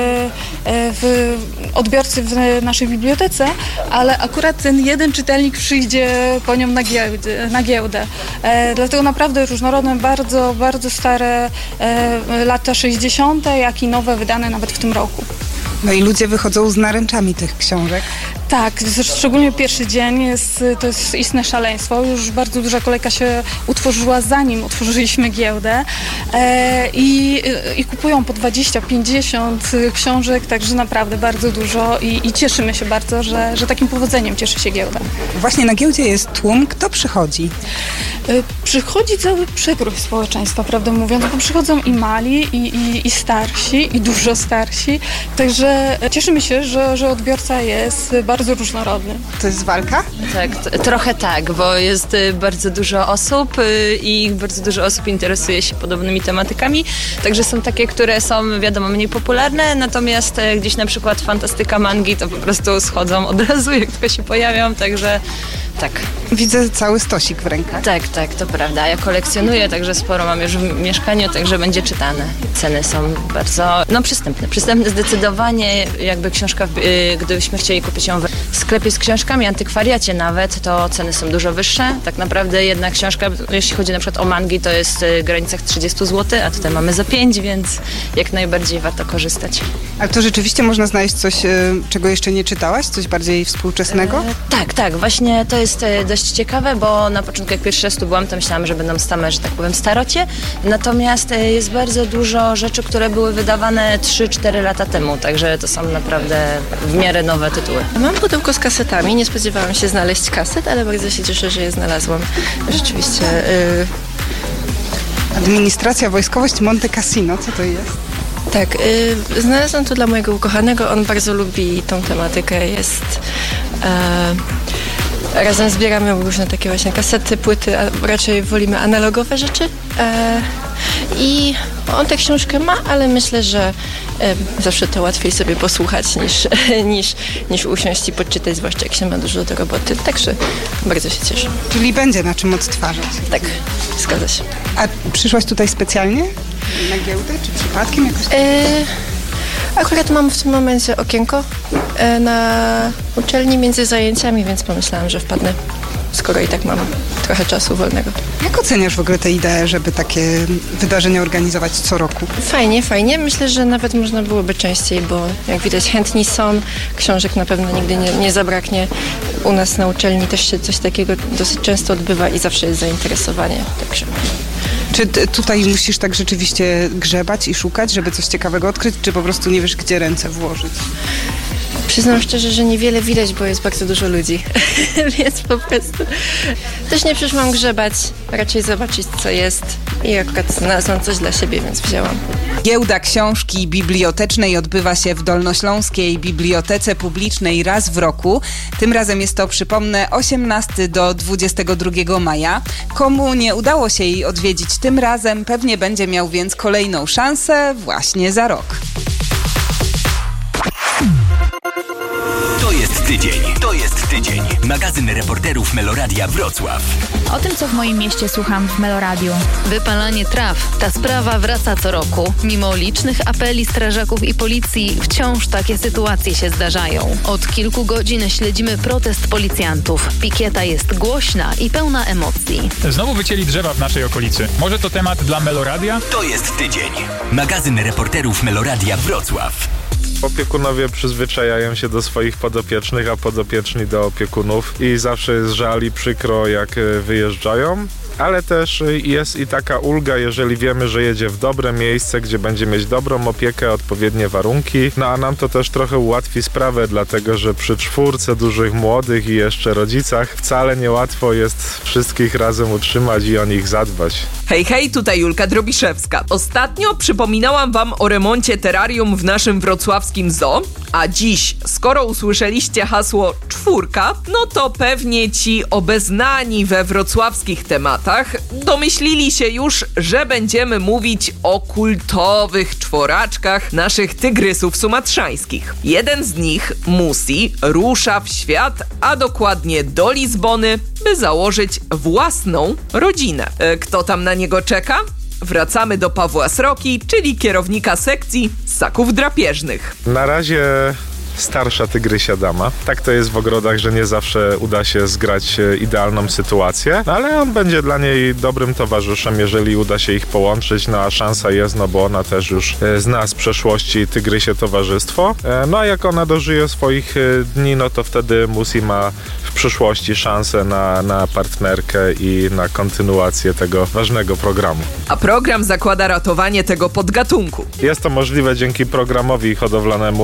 odbiorcy w naszej bibliotece, ale akurat ten jeden czytelnik przyjdzie po nią na giełdę. Dlatego naprawdę różnorodne, bardzo, bardzo stare lata 60., jak i nowe wydane nawet w tym roku. No i ludzie wychodzą z naręczami tych książek. Tak, szczególnie pierwszy dzień to jest istne szaleństwo. Już bardzo duża kolejka się utworzyła, zanim utworzyliśmy giełdę i kupują po 20-50 książek, także naprawdę bardzo dużo i cieszymy się bardzo, że takim powodzeniem cieszy się giełda. Właśnie na giełdzie jest tłum. Kto przychodzi? Przychodzi cały przekrój społeczeństwa, prawdę mówiąc, bo przychodzą i mali, i starsi, i dużo starsi, także cieszymy się, że odbiorca jest bardzo bardzo różnorodny. To jest walka? Tak, trochę tak, bo jest bardzo dużo osób i bardzo dużo osób interesuje się podobnymi tematykami, także są takie, które są wiadomo mniej popularne, natomiast gdzieś na przykład fantastyka, mangi to po prostu schodzą od razu, jak tylko się pojawią, także tak. Widzę cały stosik w rękach. Tak, to prawda. Ja kolekcjonuję, także sporo mam już w mieszkaniu, także będzie czytane. Ceny są bardzo, przystępne. Przystępne zdecydowanie, jakby książka, gdybyśmy chcieli kupić ją w sklepie z książkami, antykwariacie nawet, to ceny są dużo wyższe. Tak naprawdę jedna książka, jeśli chodzi na przykład o mangi, to jest w granicach 30 zł, a tutaj mamy za 5, więc jak najbardziej warto korzystać. Ale to rzeczywiście można znaleźć coś, czego jeszcze nie czytałaś? Coś bardziej współczesnego? Tak. Właśnie to jest dość ciekawe, bo na początku jak pierwszy raz tu byłam, to myślałam, że będą same, że tak powiem, starocie. Natomiast jest bardzo dużo rzeczy, które były wydawane 3-4 lata temu, także to są naprawdę w miarę nowe tytuły. Mam pudełko z kasetami, nie spodziewałam się znaleźć kaset, ale bardzo się cieszę, że je znalazłam. Rzeczywiście. Administracja Wojskowość Monte Cassino, co to jest? Tak, znalazłam to dla mojego ukochanego, on bardzo lubi tą tematykę, razem zbieramy różne takie właśnie kasety, płyty, a raczej wolimy analogowe rzeczy i on tę książkę ma, ale myślę, że zawsze to łatwiej sobie posłuchać niż usiąść i podczytać, zwłaszcza jak się ma dużo do roboty, także bardzo się cieszę. Czyli będzie na czym odtwarzać? Tak, zgadza się. A przyszłaś tutaj specjalnie na giełdę, czy przypadkiem jakoś? Akurat mam w tym momencie okienko na uczelni między zajęciami, więc pomyślałam, że wpadnę, skoro i tak mam trochę czasu wolnego. Jak oceniasz w ogóle tę ideę, żeby takie wydarzenia organizować co roku? Fajnie. Myślę, że nawet można byłoby częściej, bo jak widać chętni są, książek na pewno nigdy nie zabraknie. U nas na uczelni też się coś takiego dosyć często odbywa i zawsze jest zainteresowanie, także... Czy tutaj musisz tak rzeczywiście grzebać i szukać, żeby coś ciekawego odkryć, czy po prostu nie wiesz, gdzie ręce włożyć? Przyznam szczerze, że niewiele widać, bo jest bardzo dużo ludzi, więc po prostu też nie przyszłam grzebać, raczej zobaczyć, co jest i akurat znalazłam coś dla siebie, więc wzięłam. Giełda książki bibliotecznej odbywa się w Dolnośląskiej Bibliotece Publicznej raz w roku. Tym razem jest to, przypomnę, 18 do 22 maja. Komu nie udało się jej odwiedzić tym razem, pewnie będzie miał więc kolejną szansę właśnie za rok. To jest tydzień. Magazyn reporterów Meloradia Wrocław. O tym, co w moim mieście słucham w Meloradiu. Wypalanie traw. Ta sprawa wraca co roku. Mimo licznych apeli strażaków i policji, wciąż takie sytuacje się zdarzają. Od kilku godzin śledzimy protest policjantów. Pikieta jest głośna i pełna emocji. Znowu wycięli drzewa w naszej okolicy. Może to temat dla Meloradia? To jest tydzień. Magazyn reporterów Meloradia Wrocław. Opiekunowie przyzwyczajają się do swoich podopiecznych, a podopieczni do opiekunów i zawsze jest żal i przykro, jak wyjeżdżają. Ale też jest i taka ulga, jeżeli wiemy, że jedzie w dobre miejsce, gdzie będzie mieć dobrą opiekę, odpowiednie warunki. No a nam to też trochę ułatwi sprawę, dlatego że przy 4 dużych młodych i jeszcze rodzicach wcale niełatwo jest wszystkich razem utrzymać i o nich zadbać. Hej, tutaj Julka Drobiszewska. Ostatnio przypominałam wam o remoncie terrarium w naszym wrocławskim zoo, a dziś, skoro usłyszeliście hasło 4, no to pewnie ci obeznani we wrocławskich tematach domyślili się już, że będziemy mówić o kultowych czworaczkach naszych tygrysów sumatrzańskich. Jeden z nich, Musi, rusza w świat, a dokładnie do Lizbony, by założyć własną rodzinę. Kto tam na niego czeka? Wracamy do Pawła Sroki, czyli kierownika sekcji ssaków drapieżnych. Na razie starsza tygrysia dama. Tak to jest w ogrodach, że nie zawsze uda się zgrać idealną sytuację, ale on będzie dla niej dobrym towarzyszem, jeżeli uda się ich połączyć, no a szansa jest, no bo ona też już zna z przeszłości tygrysie towarzystwo. No a jak ona dożyje swoich dni, no to wtedy Musi ma w przyszłości szansę na partnerkę i na kontynuację tego ważnego programu. A program zakłada ratowanie tego podgatunku. Jest to możliwe dzięki programowi hodowlanemu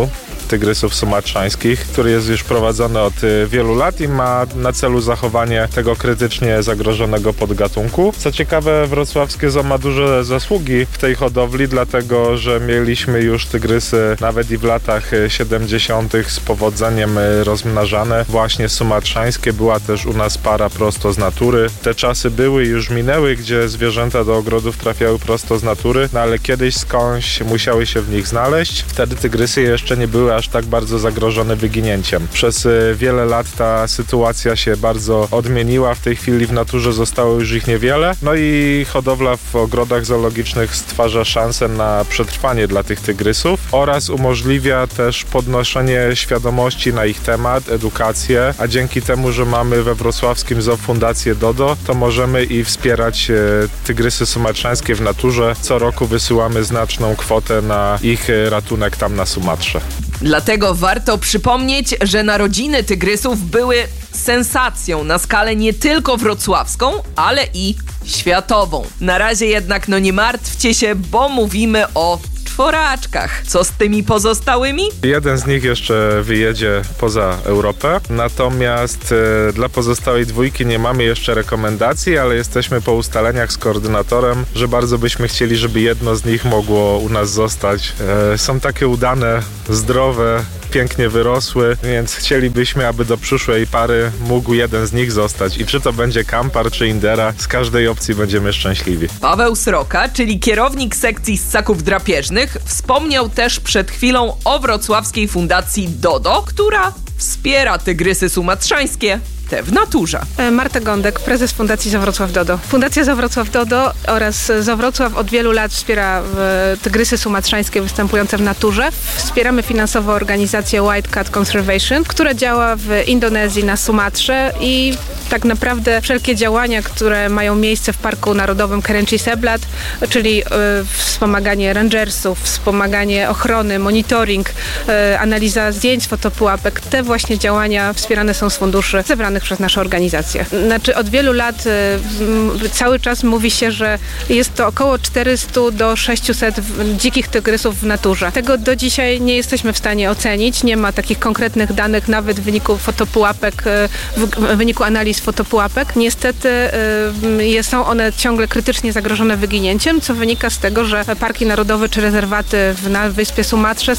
tygrysów sumatrzańskich, który jest już prowadzony od wielu lat i ma na celu zachowanie tego krytycznie zagrożonego podgatunku. Co ciekawe, wrocławskie zoo ma duże zasługi w tej hodowli, dlatego że mieliśmy już tygrysy nawet i w latach 70. z powodzeniem rozmnażane, właśnie sumatrzańskie. Była też u nas para prosto z natury. Te czasy były i już minęły, gdzie zwierzęta do ogrodów trafiały prosto z natury, no ale kiedyś skądś musiały się w nich znaleźć. Wtedy tygrysy jeszcze nie były aż tak bardzo zagrożone wyginięciem. Przez wiele lat ta sytuacja się bardzo odmieniła. W tej chwili w naturze zostało już ich niewiele. No i hodowla w ogrodach zoologicznych stwarza szansę na przetrwanie dla tych tygrysów oraz umożliwia też podnoszenie świadomości na ich temat, edukację, a dzięki temu, że mamy we wrocławskim zoo Fundację Dodo, to możemy i wspierać tygrysy sumatrzańskie w naturze. Co roku wysyłamy znaczną kwotę na ich ratunek tam na Sumatrze. Dlatego warto przypomnieć, że narodziny tygrysów były sensacją na skalę nie tylko wrocławską, ale i światową. Na razie jednak nie martwcie się, bo mówimy o czworaczkach. Co z tymi pozostałymi? Jeden z nich jeszcze wyjedzie poza Europę, natomiast dla pozostałej dwójki nie mamy jeszcze rekomendacji, ale jesteśmy po ustaleniach z koordynatorem, że bardzo byśmy chcieli, żeby jedno z nich mogło u nas zostać. Są takie udane, zdrowe, pięknie wyrosły, więc chcielibyśmy, aby do przyszłej pary mógł jeden z nich zostać. I czy to będzie Kampar, czy Indera, z każdej opcji będziemy szczęśliwi. Paweł Sroka, czyli kierownik sekcji ssaków drapieżnych, wspomniał też przed chwilą o wrocławskiej fundacji Dodo, która wspiera tygrysy sumatrzańskie w naturze. Marta Gądek, prezes Fundacji Zoo Wrocław Dodo. Fundacja Zoo Wrocław Dodo oraz Zoo Wrocław od wielu lat wspiera tygrysy sumatrzańskie występujące w naturze. Wspieramy finansowo organizację White Cat Conservation, która działa w Indonezji na Sumatrze i tak naprawdę wszelkie działania, które mają miejsce w Parku Narodowym Kerinci Seblat, czyli wspomaganie rangersów, wspomaganie ochrony, monitoring, analiza zdjęć, fotopułapek, te właśnie działania wspierane są z funduszy zebranych przez nasze organizacje. Znaczy od wielu lat cały czas mówi się, że jest to około 400 do 600 dzikich tygrysów w naturze. Tego do dzisiaj nie jesteśmy w stanie ocenić. Nie ma takich konkretnych danych nawet w wyniku fotopułapek, w wyniku analiz fotopułapek. Niestety są one ciągle krytycznie zagrożone wyginięciem, co wynika z tego, że parki narodowe czy rezerwaty na wyspie Sumatrze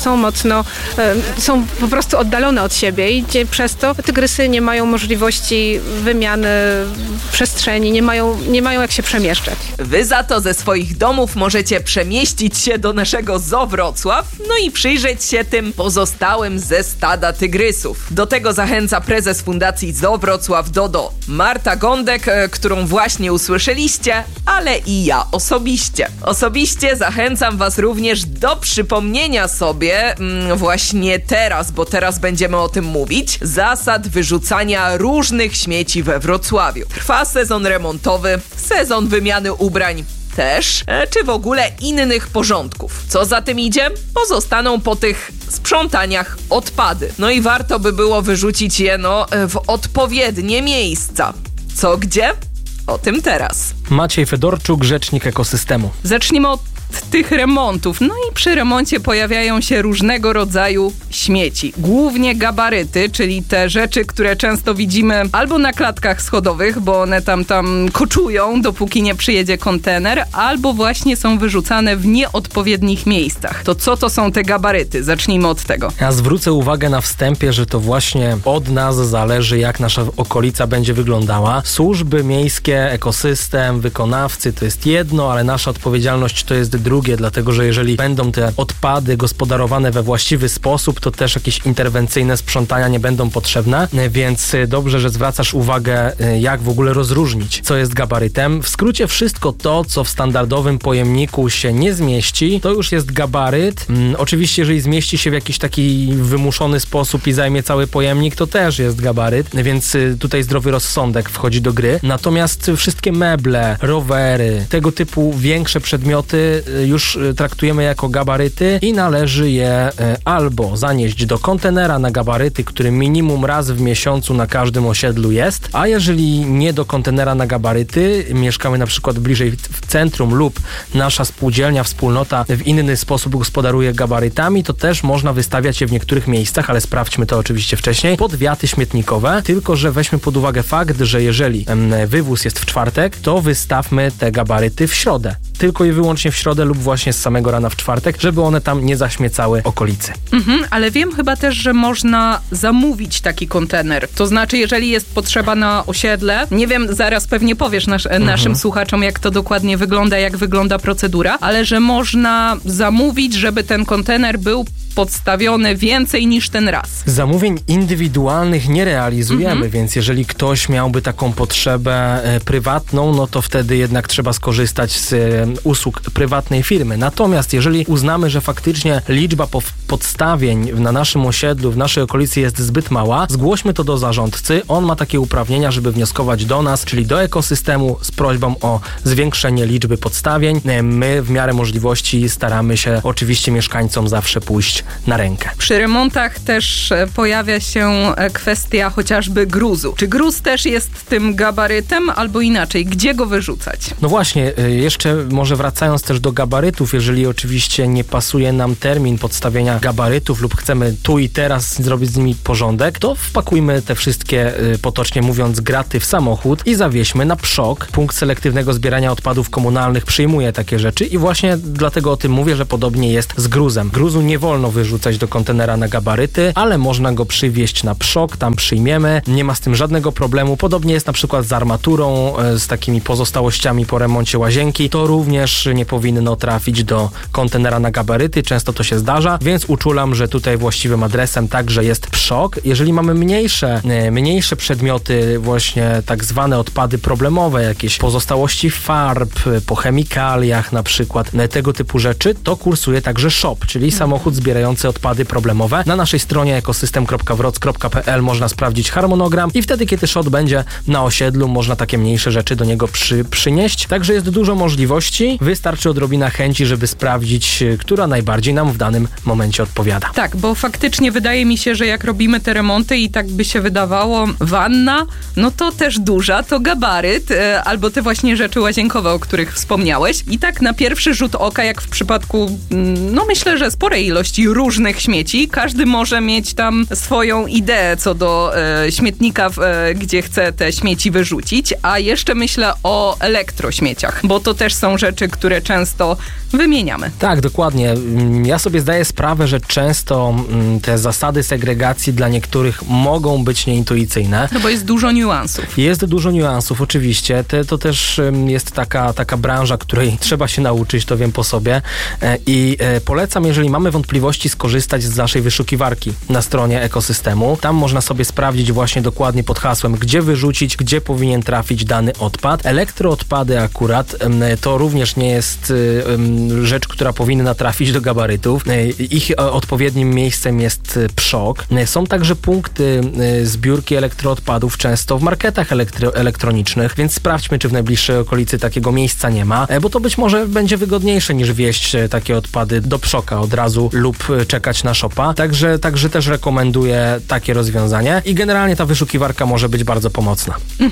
są po prostu oddalone od siebie i przez to tygrysy nie mają możliwości wymiany przestrzeni, nie mają jak się przemieszczać. Wy za to ze swoich domów możecie przemieścić się do naszego Zoo Wrocław, no i przyjrzeć się tym pozostałym ze stada tygrysów. Do tego zachęca prezes Fundacji Zoo Wrocław Dodo Marta Gądek, którą właśnie usłyszeliście, ale i ja osobiście. Osobiście zachęcam was również do przypomnienia sobie właśnie teraz, bo teraz będziemy o tym mówić, zasad wyrzucania różnych śmieci we Wrocławiu. Trwa sezon remontowy, sezon wymiany ubrań też, czy w ogóle innych porządków. Co za tym idzie? Pozostaną po tych sprzątaniach odpady. No i warto by było wyrzucić je w odpowiednie miejsca. Co gdzie? O tym teraz. Maciej Fedorczuk, rzecznik ekosystemu. Zacznijmy od tych remontów. No i przy remoncie pojawiają się różnego rodzaju śmieci. Głównie gabaryty, czyli te rzeczy, które często widzimy albo na klatkach schodowych, bo one tam koczują, dopóki nie przyjedzie kontener, albo właśnie są wyrzucane w nieodpowiednich miejscach. To co to są te gabaryty? Zacznijmy od tego. Ja zwrócę uwagę na wstępie, że to właśnie od nas zależy, jak nasza okolica będzie wyglądała. Służby miejskie, ekosystem, wykonawcy to jest jedno, ale nasza odpowiedzialność to jest drugie, dlatego że jeżeli będą te odpady gospodarowane we właściwy sposób, to też jakieś interwencyjne sprzątania nie będą potrzebne, więc dobrze, że zwracasz uwagę, jak w ogóle rozróżnić, co jest gabarytem. W skrócie wszystko to, co w standardowym pojemniku się nie zmieści, to już jest gabaryt. Oczywiście, jeżeli zmieści się w jakiś taki wymuszony sposób i zajmie cały pojemnik, to też jest gabaryt, więc tutaj zdrowy rozsądek wchodzi do gry. Natomiast wszystkie meble, rowery, tego typu większe przedmioty już traktujemy jako gabaryty i należy je albo zanieść do kontenera na gabaryty, który minimum raz w miesiącu na każdym osiedlu jest, a jeżeli nie do kontenera na gabaryty, mieszkamy na przykład bliżej w centrum lub nasza spółdzielnia, wspólnota w inny sposób gospodaruje gabarytami, to też można wystawiać je w niektórych miejscach, ale sprawdźmy to oczywiście wcześniej, pod wiaty śmietnikowe, tylko że weźmy pod uwagę fakt, że jeżeli wywóz jest w czwartek, to wystawmy te gabaryty w środę. Tylko i wyłącznie w środę lub właśnie z samego rana w czwartek, żeby one tam nie zaśmiecały okolicy. Ale wiem chyba też, że można zamówić taki kontener. To znaczy, jeżeli jest potrzeba na osiedle, nie wiem, zaraz pewnie powiesz naszym słuchaczom, jak to dokładnie wygląda, jak wygląda procedura, ale że można zamówić, żeby ten kontener był podstawiony więcej niż ten raz. Zamówień indywidualnych nie realizujemy, więc jeżeli ktoś miałby taką potrzebę prywatną, no to wtedy jednak trzeba skorzystać z usług prywatnej firmy. Natomiast jeżeli uznamy, że faktycznie liczba podstawień na naszym osiedlu, w naszej okolicy jest zbyt mała, zgłośmy to do zarządcy. On ma takie uprawnienia, żeby wnioskować do nas, czyli do ekosystemu z prośbą o zwiększenie liczby podstawień. My w miarę możliwości staramy się oczywiście mieszkańcom zawsze pójść na rękę. Przy remontach też pojawia się kwestia chociażby gruzu. Czy gruz też jest tym gabarytem, albo inaczej, gdzie go wyrzucać? No właśnie, jeszcze może wracając też do gabarytów, jeżeli oczywiście nie pasuje nam termin podstawienia gabarytów lub chcemy tu i teraz zrobić z nimi porządek, to wpakujmy te wszystkie, potocznie mówiąc, graty w samochód i zawieźmy na PSZOK. Punkt selektywnego zbierania odpadów komunalnych przyjmuje takie rzeczy i właśnie dlatego o tym mówię, że podobnie jest z gruzem. Gruzu nie wolno wyrzucać do kontenera na gabaryty, ale można go przywieźć na PSZOK, tam przyjmiemy, nie ma z tym żadnego problemu. Podobnie jest na przykład z armaturą, z takimi pozostałościami po remoncie łazienki. To również nie powinno trafić do kontenera na gabaryty, często to się zdarza, więc uczulam, że tutaj właściwym adresem także jest PSZOK. Jeżeli mamy mniejsze przedmioty, właśnie tak zwane odpady problemowe, jakieś pozostałości farb, po chemikaliach na przykład, tego typu rzeczy, to kursuje także SHOP, czyli samochód zbierający odpady problemowe. Na naszej stronie ekosystem.wroc.pl można sprawdzić harmonogram i wtedy, kiedy SHOP będzie na osiedlu, można takie mniejsze rzeczy do niego przynieść. Także jest dużo możliwości. Wystarczy odrobina chęci, żeby sprawdzić, która najbardziej nam w danym momencie odpowiada. Tak, bo faktycznie wydaje mi się, że jak robimy te remonty i tak by się wydawało, wanna, no to też duża, to gabaryt, albo te właśnie rzeczy łazienkowe, o których wspomniałeś. I tak na pierwszy rzut oka, jak w przypadku, no myślę, że sporej ilości różnych śmieci, każdy może mieć tam swoją ideę co do śmietnika, gdzie chce te śmieci wyrzucić, a jeszcze myślę o elektrośmieciach, bo to też są rzeczy, które często wymieniamy. Tak, dokładnie. Ja sobie zdaję sprawę, że często te zasady segregacji dla niektórych mogą być nieintuicyjne. No bo jest dużo niuansów. Jest dużo niuansów, oczywiście. To też jest taka branża, której trzeba się nauczyć, to wiem po sobie. I polecam, jeżeli mamy wątpliwości, skorzystać z naszej wyszukiwarki na stronie ekosystemu. Tam można sobie sprawdzić właśnie dokładnie pod hasłem, gdzie wyrzucić, gdzie powinien trafić dany odpad. Elektroodpady akurat to również nie jest rzecz, która powinna trafić do gabarytów. Ich odpowiednim miejscem jest PSZOK. Są także punkty zbiórki elektroodpadów często w marketach elektronicznych, więc sprawdźmy, czy w najbliższej okolicy takiego miejsca nie ma, bo to być może będzie wygodniejsze niż wieźć takie odpady do PSZOK-a od razu lub czekać na SHOP-a. Także też rekomenduję takie rozwiązanie i generalnie ta wyszukiwarka może być bardzo pomocna.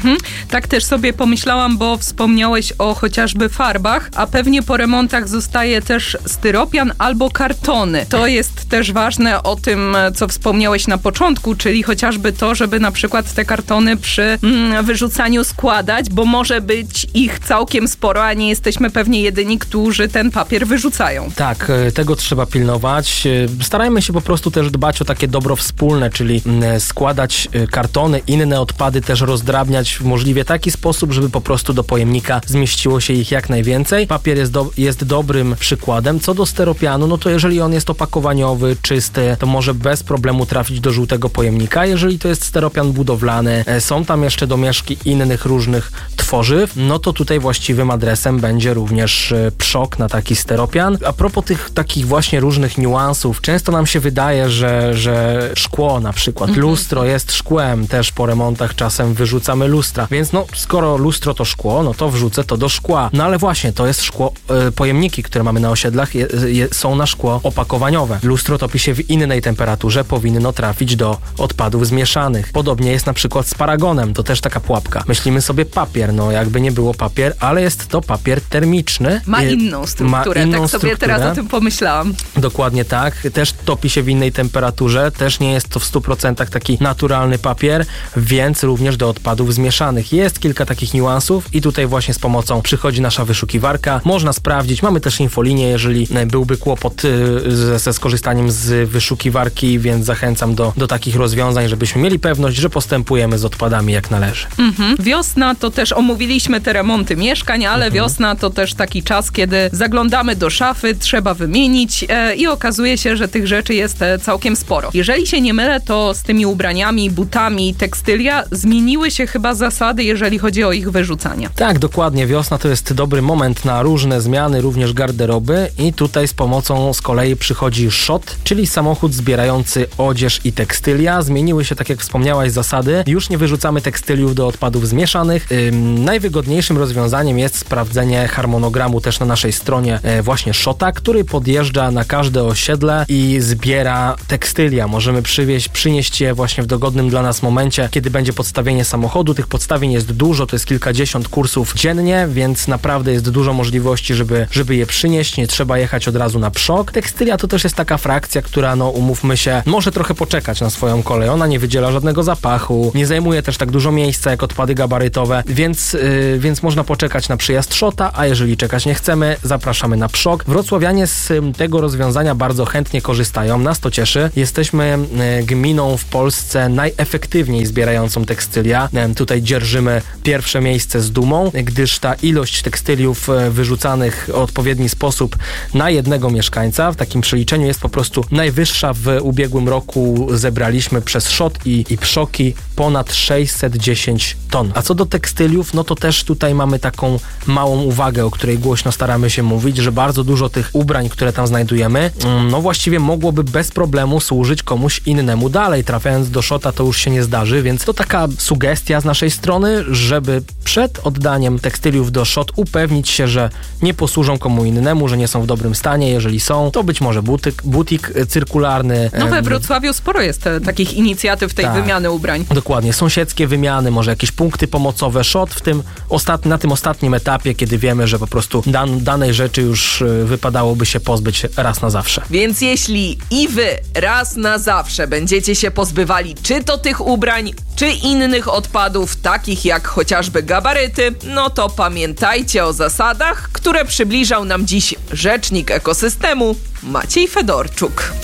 Tak też sobie pomyślałam, bo wspomniałeś o chociażby farbach, a pewnie po remontach zostaje też styropian albo kartony. To jest też ważne o tym, co wspomniałeś na początku, czyli chociażby to, żeby na przykład te kartony przy wyrzucaniu składać, bo może być ich całkiem sporo, a nie jesteśmy pewnie jedyni, którzy ten papier wyrzucają. Tak, tego trzeba pilnować. Starajmy się po prostu też dbać o takie dobro wspólne, czyli składać kartony, inne odpady też rozdrabniać w możliwie taki sposób, żeby po prostu do pojemnika zmieściło się ich jak najwięcej. Papier jest dobrym przykładem. Co do styropianu, no to jeżeli on jest opakowaniowy, czysty, to może bez problemu trafić do żółtego pojemnika. Jeżeli to jest styropian budowlany, są tam jeszcze domieszki innych różnych tworzyw, no to tutaj właściwym adresem będzie również PSZOK na taki styropian. A propos tych takich właśnie różnych niuansów, często nam się wydaje, że szkło na przykład, lustro jest szkłem, też po remontach czasem wyrzucamy lustra, więc no skoro lustro to szkło, no to wrzucę to do szkła. No ale właśnie, to jest szkło pojemniki, które mamy na osiedlach, są na szkło opakowaniowe. Lustro topi się w innej temperaturze, powinno trafić do odpadów zmieszanych. Podobnie jest na przykład z paragonem, to też taka pułapka. Myślimy sobie papier, no jakby nie było papier, ale jest to papier termiczny. Ma inną strukturę, tak sobie teraz o tym pomyślałam. Dokładnie tak. Też topi się w innej temperaturze, też nie jest to w 100% taki naturalny papier, więc również do odpadów zmieszanych. Jest kilka takich niuansów i tutaj właśnie z pomocą przychodzi nasza wyszukiwarka. Można sprawdzić, mamy też infolinię, jeżeli byłby kłopot ze skorzystaniem z wyszukiwarki, więc zachęcam do takich rozwiązań, żebyśmy mieli pewność, że postępujemy z odpadami jak należy. Wiosna to też, omówiliśmy te remonty mieszkań, ale wiosna to też taki czas, kiedy zaglądamy do szafy, trzeba wymienić i okazuje się, że tych rzeczy jest całkiem sporo. Jeżeli się nie mylę, to z tymi ubraniami, butami, tekstylia zmieniły się chyba zasady, jeżeli chodzi o ich wyrzucanie. Tak, dokładnie. Wiosna to jest dobry moment na różne zmiany, również garderoby i tutaj z pomocą z kolei przychodzi SZOT, czyli samochód zbierający odzież i tekstylia. Zmieniły się, tak jak wspomniałaś, zasady. Już nie wyrzucamy tekstyliów do odpadów zmieszanych. Najwygodniejszym rozwiązaniem jest sprawdzenie harmonogramu też na naszej stronie właśnie SZOT-a, który podjeżdża na każde osiedle i zbiera tekstylia. Możemy przynieść je właśnie w dogodnym dla nas momencie, kiedy będzie podstawienie samochodu. Tych podstawień jest dużo, to jest kilkadziesiąt kursów dziennie, więc naprawdę jest dużo możliwości, żeby je przynieść. Nie trzeba jechać od razu na przok. Tekstylia to też jest taka frakcja, która, no umówmy się, może trochę poczekać na swoją kolej. Ona nie wydziela żadnego zapachu, nie zajmuje też tak dużo miejsca jak odpady gabarytowe, więc można poczekać na przyjazd SZOT-a, a jeżeli czekać nie chcemy, zapraszamy na przok. Wrocławianie z tego rozwiązania bardzo chętnie korzystają. Nas to cieszy. Jesteśmy gminą w Polsce najefektywniej zbierającą tekstylia. Tutaj dzierżymy pierwsze miejsce z dumą, gdyż ta ilość tekstyliów wyrzucanych w odpowiedni sposób na jednego mieszkańca w takim przeliczeniu jest po prostu najwyższa. W ubiegłym roku zebraliśmy przez SZOT i PSZOK-i ponad 610 ton. A co do tekstyliów, no to też tutaj mamy taką małą uwagę, o której głośno staramy się mówić, że bardzo dużo tych ubrań, które tam znajdujemy, no właściwie mogłoby bez problemu służyć komuś innemu dalej. Trafiając do SZOT-a to już się nie zdarzy, więc to taka sugestia z naszej strony, żeby przed oddaniem tekstyliów do SZOT upewnić się, że nie posłużą komu innemu, że nie są w dobrym stanie. Jeżeli są, to być może butik cyrkularny. No we Wrocławiu sporo jest takich inicjatyw tej wymiany ubrań. Dokładnie, sąsiedzkie wymiany, może jakieś punkty pomocowe. SZOT na tym ostatnim etapie, kiedy wiemy, że po prostu danej rzeczy już wypadałoby się pozbyć raz na zawsze. Więc jeśli i wy raz na zawsze będziecie się pozbywali czy to tych ubrań, czy innych odpadów, takich jak chociażby gabaryty, no to pamiętajcie o zasadach, które przybliżał nam dziś rzecznik ekosystemu Maciej Fedorczuk.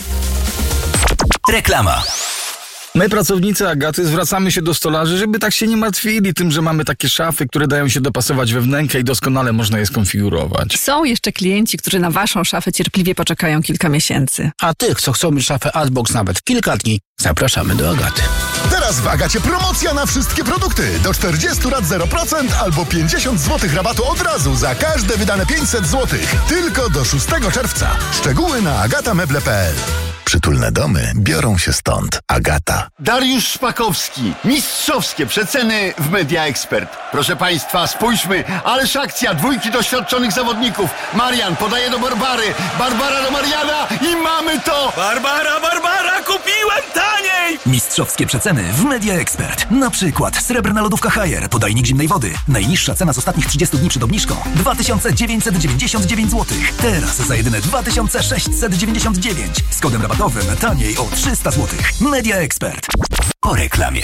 Reklama. My, pracownicy Agaty, zwracamy się do stolarzy, żeby tak się nie martwili tym, że mamy takie szafy, które dają się dopasować we wnękę i doskonale można je skonfigurować. Są jeszcze klienci, którzy na waszą szafę cierpliwie poczekają kilka miesięcy. A tych, co chcą mieć szafę Artbox nawet kilka dni, zapraszamy do Agaty. Teraz w Agacie promocja na wszystkie produkty. Do 40 lat 0% albo 50 zł rabatu od razu za każde wydane 500 zł. Tylko do 6 czerwca. Szczegóły na agatameble.pl. Przytulne domy biorą się stąd. Agata. Dariusz Szpakowski. Mistrzowskie przeceny w Media Expert. Proszę Państwa, spójrzmy. Ależ akcja. 2 doświadczonych zawodników. Marian podaje do Barbary. Barbara do Mariana i mamy to. Barbara, kupiłem taniej! Mistrzowskie przeceny w Media Expert. Na przykład srebrna lodówka Haier, podajnik zimnej wody. Najniższa cena z ostatnich 30 dni przed obniżką 2999 zł. Teraz za jedyne 2699. Z kodem rabatowym taniej o 300 zł. Media Expert. Po reklamie.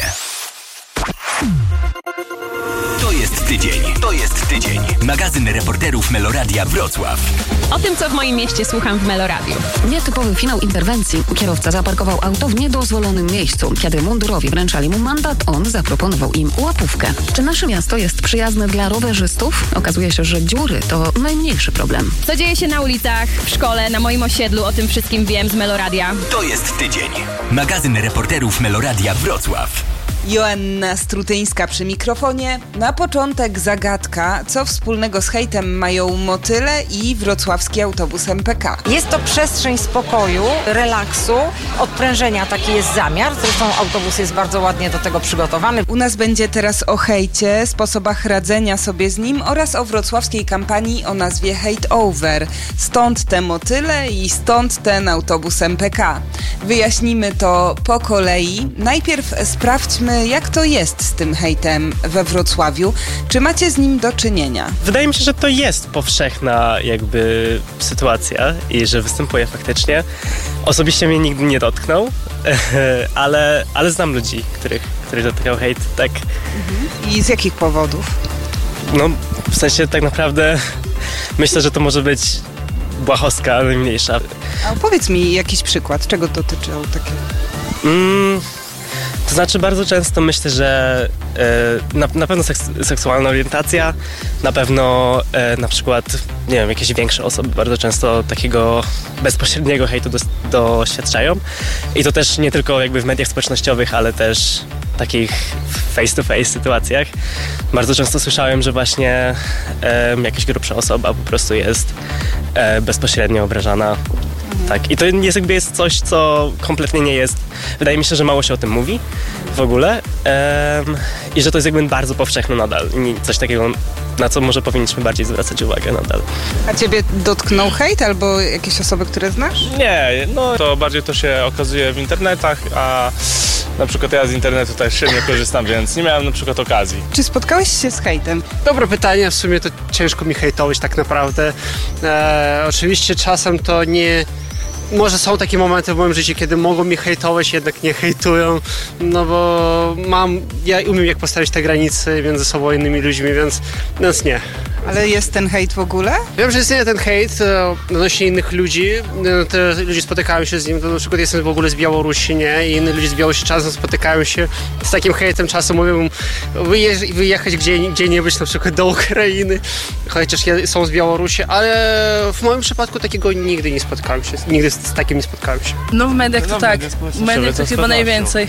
To jest tydzień. Magazyn reporterów Meloradia Wrocław. O tym, co w moim mieście słucham w Meloradiu. Nietypowy finał interwencji. Kierowca zaparkował auto w niedozwolonym miejscu. Kiedy mundurowi wręczali mu mandat, on zaproponował im łapówkę. Czy nasze miasto jest przyjazne dla rowerzystów? Okazuje się, że dziury to najmniejszy problem. Co dzieje się na ulicach, w szkole, na moim osiedlu, o tym wszystkim wiem z Meloradia. To jest tydzień. Magazyn reporterów Meloradia Wrocław. Joanna Strutyńska przy mikrofonie. Na początek zagadka, co wspólnego z hejtem mają motyle i wrocławski autobus MPK. Jest to przestrzeń spokoju, relaksu, odprężenia, taki jest zamiar. Zresztą autobus jest bardzo ładnie do tego przygotowany. U nas będzie teraz o hejcie, sposobach radzenia sobie z nim oraz o wrocławskiej kampanii o nazwie Hate Over. Stąd te motyle i stąd ten autobus MPK. Wyjaśnimy to po kolei. Najpierw sprawdźmy, jak to jest z tym hejtem we Wrocławiu. Czy macie z nim do czynienia? Wydaje mi się, że to jest powszechna jakby sytuacja i że występuje faktycznie. Osobiście mnie nigdy nie dotknął, ale znam ludzi, których dotykał hejt, tak. I z jakich powodów? No, w sensie tak naprawdę myślę, że to może być błahostka najmniejsza. A opowiedz mi jakiś przykład, czego dotyczyło takie? To znaczy bardzo często myślę, że na pewno seksualna orientacja, na pewno na przykład, nie wiem, jakieś większe osoby bardzo często takiego bezpośredniego hejtu doświadczają. I to też nie tylko jakby w mediach społecznościowych, ale też takich face-to-face sytuacjach. Bardzo często słyszałem, że właśnie jakaś grubsza osoba po prostu jest bezpośrednio obrażana. Tak, i to jest coś, co kompletnie nie jest, wydaje mi się, że mało się o tym mówi w ogóle i że to jest jakby bardzo powszechne nadal, coś takiego, na co może powinniśmy bardziej zwracać uwagę nadal. A ciebie dotknął hejt albo jakieś osoby, które znasz? Nie, no to bardziej to się okazuje w internetach, a na przykład ja z internetu też nie korzystam, więc nie miałem na przykład okazji. Czy spotkałeś się z hejtem? Dobre pytanie, w sumie to ciężko mi hejtować tak naprawdę. Oczywiście czasem to nie... Może są takie momenty w moim życiu, kiedy mogą mi hejtować, jednak nie hejtują, no bo ja umiem jak postawić te granice między sobą i innymi ludźmi, więc nie. Ale jest ten hejt w ogóle? Wiem, że istnieje ten hejt odnośnie innych ludzi, te ludzie spotykają się z nim, to na przykład jestem w ogóle z Białorusi, nie? I inni ludzie z Białorusi czasem spotykają się z takim hejtem, czasem mówią wyjechać gdzie-niebądź, na przykład do Ukrainy, chociaż są z Białorusi, ale w moim przypadku takiego nigdy nie spotkałem się, nigdy z takim nie spotkałem się. No w mediach to tak, w mediach to chyba najwięcej.